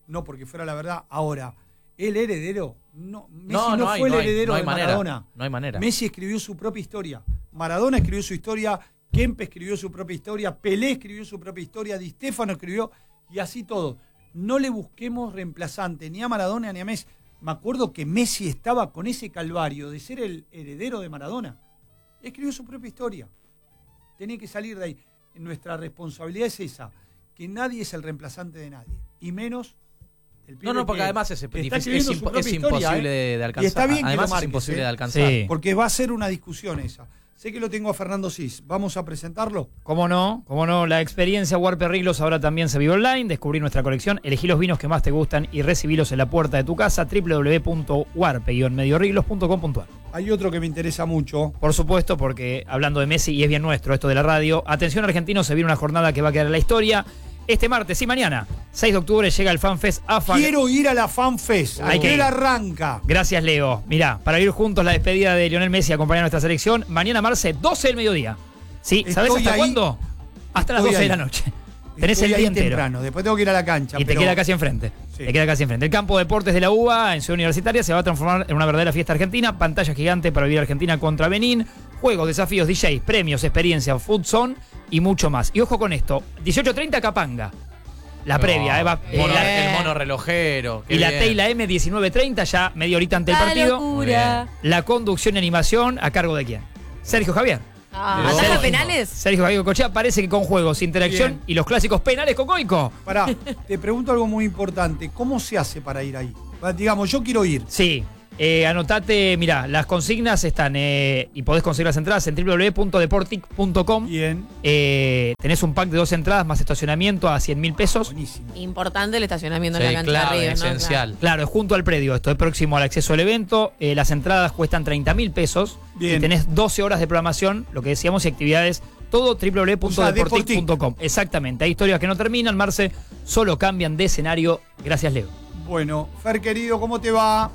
A: no porque fuera la verdad. Ahora, el heredero, no, Messi
D: No,
A: no,
D: no hay,
A: fue
D: no
A: el
D: hay,
A: heredero
D: no hay
A: de
D: manera,
A: Maradona.
D: no hay manera.
A: Messi escribió su propia historia. Maradona escribió su historia, Kempe escribió su propia historia, Pelé escribió su propia historia, Di Stéfano escribió, y así todo. No le busquemos reemplazante ni a Maradona ni a Messi. Me acuerdo que Messi estaba con ese calvario de ser el heredero de Maradona. Escribió su propia historia. Tenía que salir de ahí. Nuestra responsabilidad es esa, que nadie es el reemplazante de nadie, y menos el pibe.
D: No, no, porque
A: que
D: además es,
A: está
D: difícil, es,
A: escribiendo su
D: impo-
A: propia
D: es
A: historia,
D: imposible
A: ¿eh?
D: de, de alcanzar.
A: Y está bien que
D: además
A: lo marques,
D: es imposible
A: ¿eh?
D: de alcanzar.
B: Sí.
A: Porque va a ser una discusión esa. Sé que lo tengo a Fernando Cis. ¿Vamos a presentarlo?
B: ¿Cómo no? ¿Cómo no? La experiencia Warpe Riglos ahora también se vive online. Descubrí nuestra colección, elegí los vinos que más te gustan y recibilos en la puerta de tu casa. doble u doble u doble u punto warpe guion medio riglos punto com punto a r.
A: Hay otro que me interesa mucho.
B: Por supuesto, porque hablando de Messi, y es bien nuestro esto de la radio, atención argentinos, se viene una jornada que va a quedar en la historia. Este martes y mañana, seis de octubre, llega el FanFest A F A.
A: Quiero ir a la FanFest.
B: Hay que
A: Ayer
B: ir.
A: arranca.
B: Gracias, Leo. Mirá, para ir juntos la despedida de Lionel Messi, acompañar a nuestra selección, mañana martes, doce del mediodía. ¿Sí? ¿Sabés
A: Estoy
B: hasta
A: ahí.
B: cuándo? Hasta las
A: Estoy
B: doce de la
A: ahí.
B: noche. Tenés
A: Estoy
B: el
A: ahí
B: día entero.
A: temprano. Después tengo que ir a la cancha.
B: Y te
A: pero-
B: queda casi enfrente.
A: Sí.
B: Te queda casi enfrente. El campo de deportes de la U B A en Ciudad Universitaria se va a transformar en una verdadera fiesta argentina. Pantalla gigante para vivir Argentina contra Benín. Juegos, desafíos, D Js, premios, experiencia, food zone y mucho más. Y ojo con esto: dieciocho treinta Capanga. La
D: No,
B: previa, Eva.
D: el mono,
B: la-
D: el mono relojero. qué
B: y la
D: bien.
B: T y la M diecinueve treinta, ya media horita ante el
C: ¡La
B: partido.
C: locura!
B: La conducción y animación a cargo de quién? Sergio Javier.
C: Ah,
D: No.
C: ¿ataja penales?
B: Sergio Javier Cochea parece que con juegos, interacción
A: Bien.
B: y los clásicos penales con Goico.
A: Pará, te pregunto algo muy importante. ¿Cómo se hace para ir ahí? Va, Digamos, yo quiero ir.
B: Sí. Eh, anotate, mirá, las consignas están eh, y podés conseguir las entradas en doble u doble u doble u punto deportic punto com.
A: Bien.
B: Eh, tenés un pack de dos entradas más estacionamiento a cien mil pesos.
A: Buenísimo.
C: Importante el estacionamiento en
D: Sí,
C: la cancha
D: clave,
C: de Ríos, ¿no?
D: esencial.
B: Claro, es junto al predio. Esto es próximo al acceso al evento. Eh, las entradas cuestan treinta mil pesos.
A: Bien.
B: Y tenés doce horas de programación, lo que decíamos, y actividades. Todo doble u doble u doble u punto
A: O sea,
B: deportic punto com. Exactamente. Hay historias que no terminan, Marce. Solo cambian de escenario. Gracias, Leo.
A: Bueno, Fer querido, ¿cómo te va?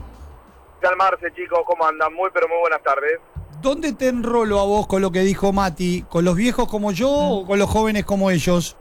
E: ¿Qué tal, Marce, chicos? ¿Cómo andan? Muy, pero muy buenas tardes.
A: ¿Dónde te enrolo a vos con lo que dijo Mati? ¿Con los viejos como yo o con los jóvenes como ellos?